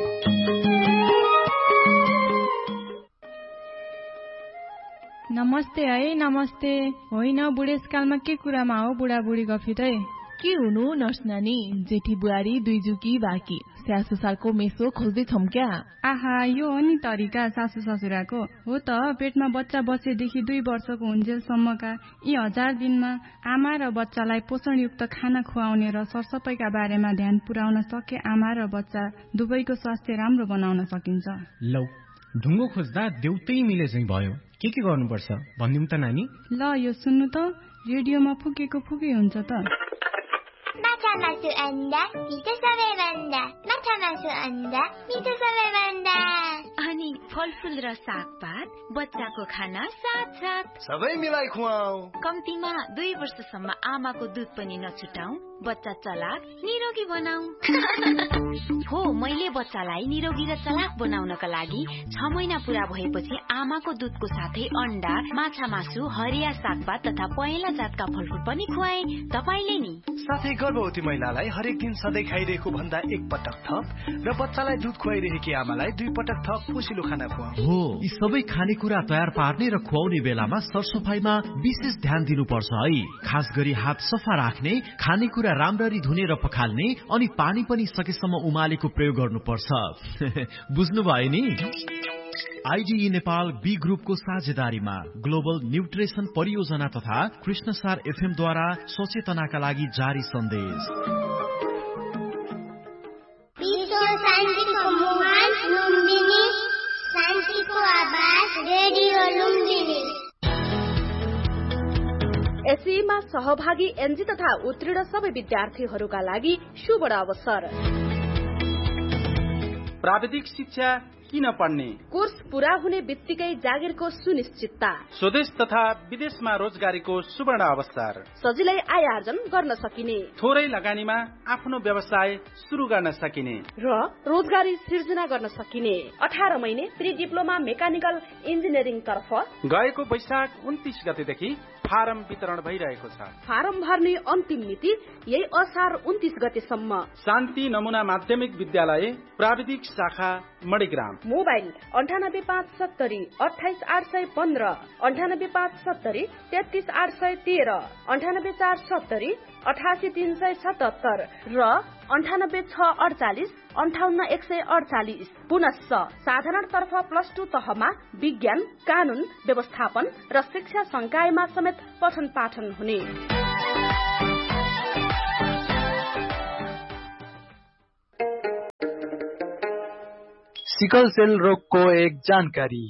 नमस्ते है, नमस्ते। होइन, बुढेसकालमा के कुरामा हो बुढाबुढी गफित है? के हुनु नर्स नानी, जेठी बुहारी दुई जुकी बाँकी, सासु ससुराको मेसो खोज्दै छौं क्या? आहा, यो हो नि तरिका सासु ससुराको। हो त, पेटमा बच्चा बसेदेखि दुई वर्षको हुन्जेलसम्मका यी हजार दिनमा आमा र बच्चालाई पोषणयुक्त खाना खुवाउने र सरसफाइका बारेमा ध्यान पुर्याउन सके आमा र बच्चा दुवैको स्वास्थ्य राम्रो बनाउन सकिन्छ। लौ, ढुङ्गो खोज्दा देउतै मिले चाहिँ भयो। के के गर्नुपर्छ भनिदिउँ त नानी? ल, यो सुन्नु त, रेडियोमा फुकेको फुकै हुन्छ त। माछा मासु अन्डा मिठो सबैभन्दा, माछा मासु अन्डा मिठो सबैभन्दा। अनि फलफुल र सागपात, बच्चाको खाना साथ साथ सबै मिलाई खुवाऊ। कम्तीमा दुई वर्षसम्म आमाको दुध पनि नछुटाऊ, बच्चा चलाक निरोगी बनाऊ। हो, मैले बच्चालाई निरोगी र चलाक बनाउनका लागि छ महिना पूरा भएपछि आमाको दुधको साथै अन्डा, माछा मासु, हरिया सागपात तथा पहेँला जातका फलफुल पनि खुवाए। तपाईले नि साथै गर्भवती महिलालाई हरेक दिन सधैँ खाइरहेको भन्दा एक पटक थप र बच्चालाई दुध खुवाइरहेकी आमालाई दुई पटक थप पोसिलो खाना खुवाऊ। हो, यी सबै खानेकुरा तयार पार्ने र खुवाउने बेलामा सरसफाइमा विशेष ध्यान दिनुपर्छ है। खास गरी हात सफा राख्ने, खानेकुरा राम्ररी धुने र पखाल्ने, अनि पानी पनि सकेसम्म उमालेको प्रयोग गर्नुपर्छ। बुझ्नुभयो नि? आइडिई नेपाल बी ग्रुपको साझेदारीमा ग्लोबल न्युट्रिसन परियोजना तथा कृष्णसार एफएम द्वारा सचेतनाका लागि जारी सन्देश। विश्व शान्तिको मुहान लुम्बिनी, शान्तिको आवाज रेडियो लुम्बिनी। एसईमा सहभागी एनजी तथा उत्तीर्ण सबै विद्यार्थीहरूका लागि सुवर्ण अवसर। प्राविधिक शिक्षा किन पढ्ने? कोर्स पूरा हुने बित्तिकै जागिरको सुनिश्चितता, स्वदेश तथा विदेशमा रोजगारीको सुवर्ण अवसर, सजिलै आय आर्जन गर्न सकिने, थोरै लगानीमा आफ्नो व्यवसाय सुरु गर्न सकिने र रोजगारी सिर्जना गर्न सकिने। अठार महिने प्री डिप्लोमा मेकानिकल इन्जिनियरिङ तर्फ गएको वैशाख उन्तीस गतेदेखि फारम वितरण भइरहेको छ। फारम भर्ने अन्तिम मिति यही असार उन्तीस गतेसम्म। शान्ति नमुना माध्यमिक विद्यालय प्राविधिक शाखा मणिग्राम। मोबाइल अन्ठानब्बे पाँच सत्तरी अठाइस आठ सय पन्ध्र, अन्ठानब्बे पाँच सत्तरी तेत्तिस आठ सय तेह्र, अन्ठानब्बे चार सत्तरी अठासी तीन सय सतहत्तर र अन्ठानब्बे छ अडचालिस अन्ठाउन्न एक सय अडचालिस। पुनश्च साधारण तर्फ प्लस टू तहमा विज्ञान, कानून, व्यवस्थापन र शिक्षा संकायमा समेत पठन पाठन हुने। सिकल सेल रोगको एक जानकारी।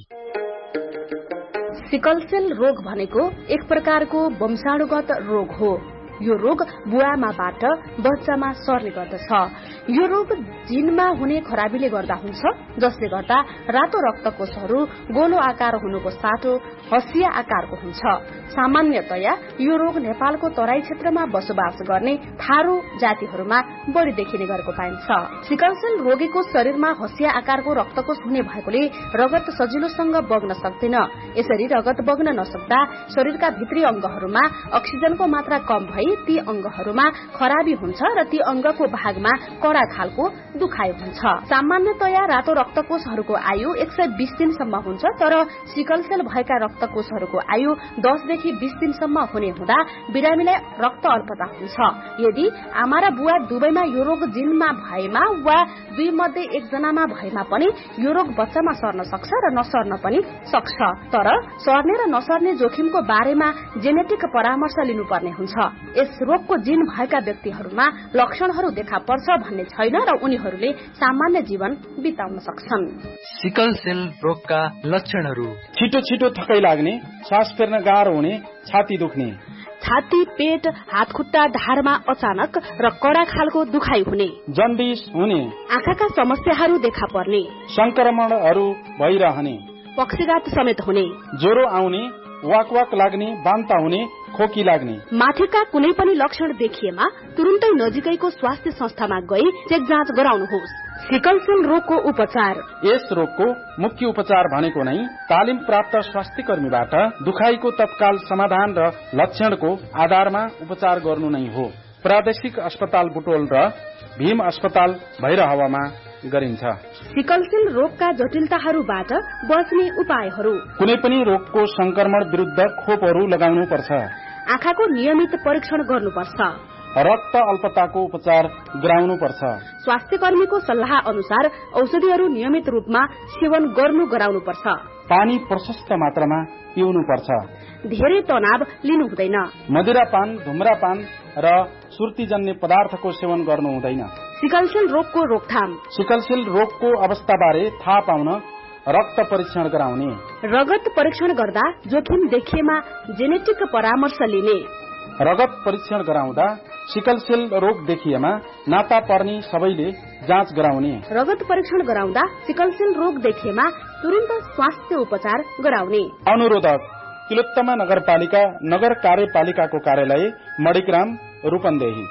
सिकल सेल रोग भनेको एक प्रकारको वंशाणुगत रोग हो। यो रोग बुवामाबाट बच्चामा सर्ने गर्दछ। यो रोग जिनमा हुने खराबीले गर्दा हुन्छ, जसले गर्दा रातो रक्तकोषहरू गोलो आकार हुनुको साटो हसिया आकारको हुन्छ। सामान्यतया यो रोग नेपालको तराई क्षेत्रमा बसोबास गर्ने थारू जातिहरूमा बढी देखिने गरेको पाइन्छ। सिकल सेल रोगीको शरीरमा हसिया आकारको रक्तकोष हुने भएकोले रगत सजिलोसँग बग्न सक्दैन। यसरी रगत बग्न नसक्दा शरीरका भित्री अंगहरूमा अक्सिजनको मात्रा कम भई ती अंगहरूमा खराबी हुन्छ र ती अंगको भागमा कडा खालको दुखाइ हुन्छ। सामान्यतया रातो रक्तकोषहरूको आयु एक सय बीस दिनसम्म हुन्छ, तर सिकल सेल भएका रक्तकोषहरूको आयु दसदेखि बीस दिनसम्म हुने हुँदा बिरामीलाई रक्त अल्पता हुन्छ। यदि आमा र बुवा दुवैमा यो रोग जिनमा भएमा वा दुई मध्ये एकजनामा भएमा पनि यो रोग बच्चामा सर्न सक्छ र नसर्न पनि सक्छ। तर सर्ने र नसर्ने जोखिमको बारेमा जेनेटिक परामर्श लिनुपर्ने हुन्छ। यस रोगको जिन भएका व्यक्तिहरूमा लक्षणहरू देखा पर्छ भन्ने छैन र उनीहरूले सामान्य जीवन बिताउन सक्छन्। सिकल सेल रोगका लक्षणहरू: छिटो छिटो थकाइ लाग्ने, सास फेर्न गाह्रो हुने, छाती दुख्ने, छाती, पेट, हात खुट्टा ढाडमा अचानक र कडा खालको दुखाइ हुने, जन्डिस हुने, आँखाका समस्याहरू देखा पर्ने, संक्रमणहरू भइरहने, पक्षघात समेत हुने, ज्वरो आउने, वाक वाक लाग्ने, बान्ता हुने, खोकी लाग्ने। माथिका कुनै पनि लक्षण देखिएमा तुरुन्तै नजिकैको स्वास्थ्य संस्थामा गई चेक जाँच गराउनुहोस्। सिकल सेल रोगको उपचार: यस रोगको मुख्य उपचार भनेको नै तालिम प्राप्त स्वास्थ्य कर्मीबाट दुखाइको तत्काल समाधान र लक्षणको आधारमा उपचार गर्नु नै हो। प्रादेशिक अस्पताल बुटोल र भीम अस्पताल भैरहवामा गरिन्छ। सिकल सेल रोगका जटिलताहरूबाट बच्ने उपायहरू: कुनै पनि रोगको संक्रमण विरुद्ध खोपहरू लगाउनु पर्छ, आँखाको नियमित परीक्षण गर्नुपर्छ, रक्त अल्पताको उपचार गराउनु पर्छ, स्वास्थ्य कर्मीको सल्लाह अनुसार औषधिहरू नियमित रूपमा सेवन गर्नु गराउनु पर्छ, पानी प्रशस्त मात्रामा पिउनु पर्छ, धेरै तनाव लिनु हुँदैन, मदिरापान, धुम्रापान र सुर्तीजन्य पदार्थको सेवन गर्नु हुँदैन। सिकल सेल रोगको रोकथाम: सिकल सेल रोगको अवस्थाबारे थाहा पाउन रक्त परीक्षण गराउने, रगत परीक्षण गर्दा जोखिम देखिएमा जेनेटिक परामर्श लिने, रगत परीक्षण गराउँदा सिकल सेल रोग देखिएमा नाता पर्ने सबैले जाँच गराउने, रगत परीक्षण गराउँदा सिकल सेल रोग देखिएमा तुरन्त स्वास्थ्य उपचार गराउने। अनुरोधक: तिलोत्तमा नगरपालिका नगर कार्यपालिकाको कार्यालय मणिग्राम, रूपन्देही।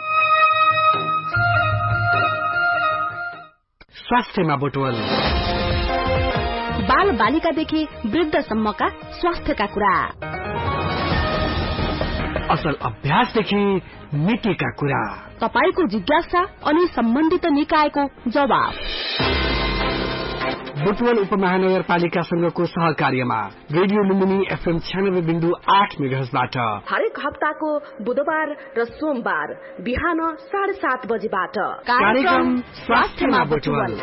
स्वास्थ्यमा बुटवल: बाल बालिकादेखि वृद्धसम्मका स्वास्थ्यका कुरा, असल अभ्यासदेखि मिकेका कुरा, तपाईको जिज्ञासा अनि सम्बन्धित निकायको जवाब। बुटवल उपमहानगरपालिकासँगको सहकार्यमा रेडियो लुम्बिनी एफएम छ्यानब्बे बिन्दु आठ मेगाहर्जबाट हरेक हप्ताको बुधबार र सोमबार बिहान साढे सात बजेबाट कार्यक्रम स्वास्थ्यमा बुटवल।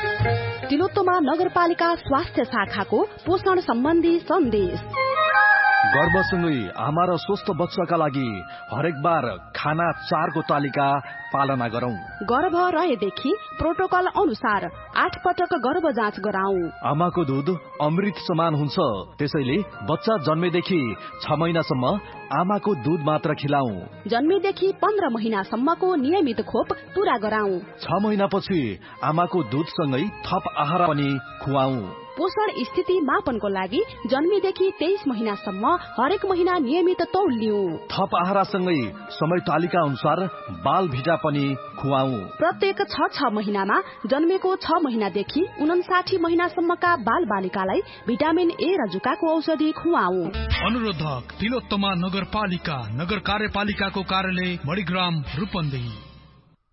तिलोत्तमा नगरपालिका स्वास्थ्य शाखाको पोषण सम्बन्धी सन्देश। गर्भसँगै आमा र स्वस्थ बच्चाका लागि हरेक बार खाना चारको तालिका पालना गरौं। गर्भ रहेदेखि प्रोटोकल अनुसार आठ पटक गर्भ जाँच गराऊ। आमाको दूध अमृत समान हुन्छ, त्यसैले बच्चा जन्मेदेखि छ महिनासम्म आमाको दूध मात्र खिलाऊ। जन्मेदेखि पन्ध्र महिनासम्मको नियमित खोप पूरा गराऊ। छ महिनापछि आमाको दूधसँगै थप आहार पनि खुवाऊ। पोषण स्थिति मापनको लागि जन्मेदेखि तेइस महिनासम्म हरेक महिना नियमित तौल लिऊ। थप आहारसँगै समय तालिका अनुसार बाल भिटा पनि खुवाऊ। प्रत्येक छ छ महिनामा जन्मेको छ महिनादेखि उनासाठी महिनासम्मका बाल बालिकालाई भिटामिन ए र जुकाको औषधि खुवाऊ। अनुरोधक तिलोत्तमा नगरपालिका नगर कार्यपालिकाको कार्यालय मणिग्राम रूपन्देही।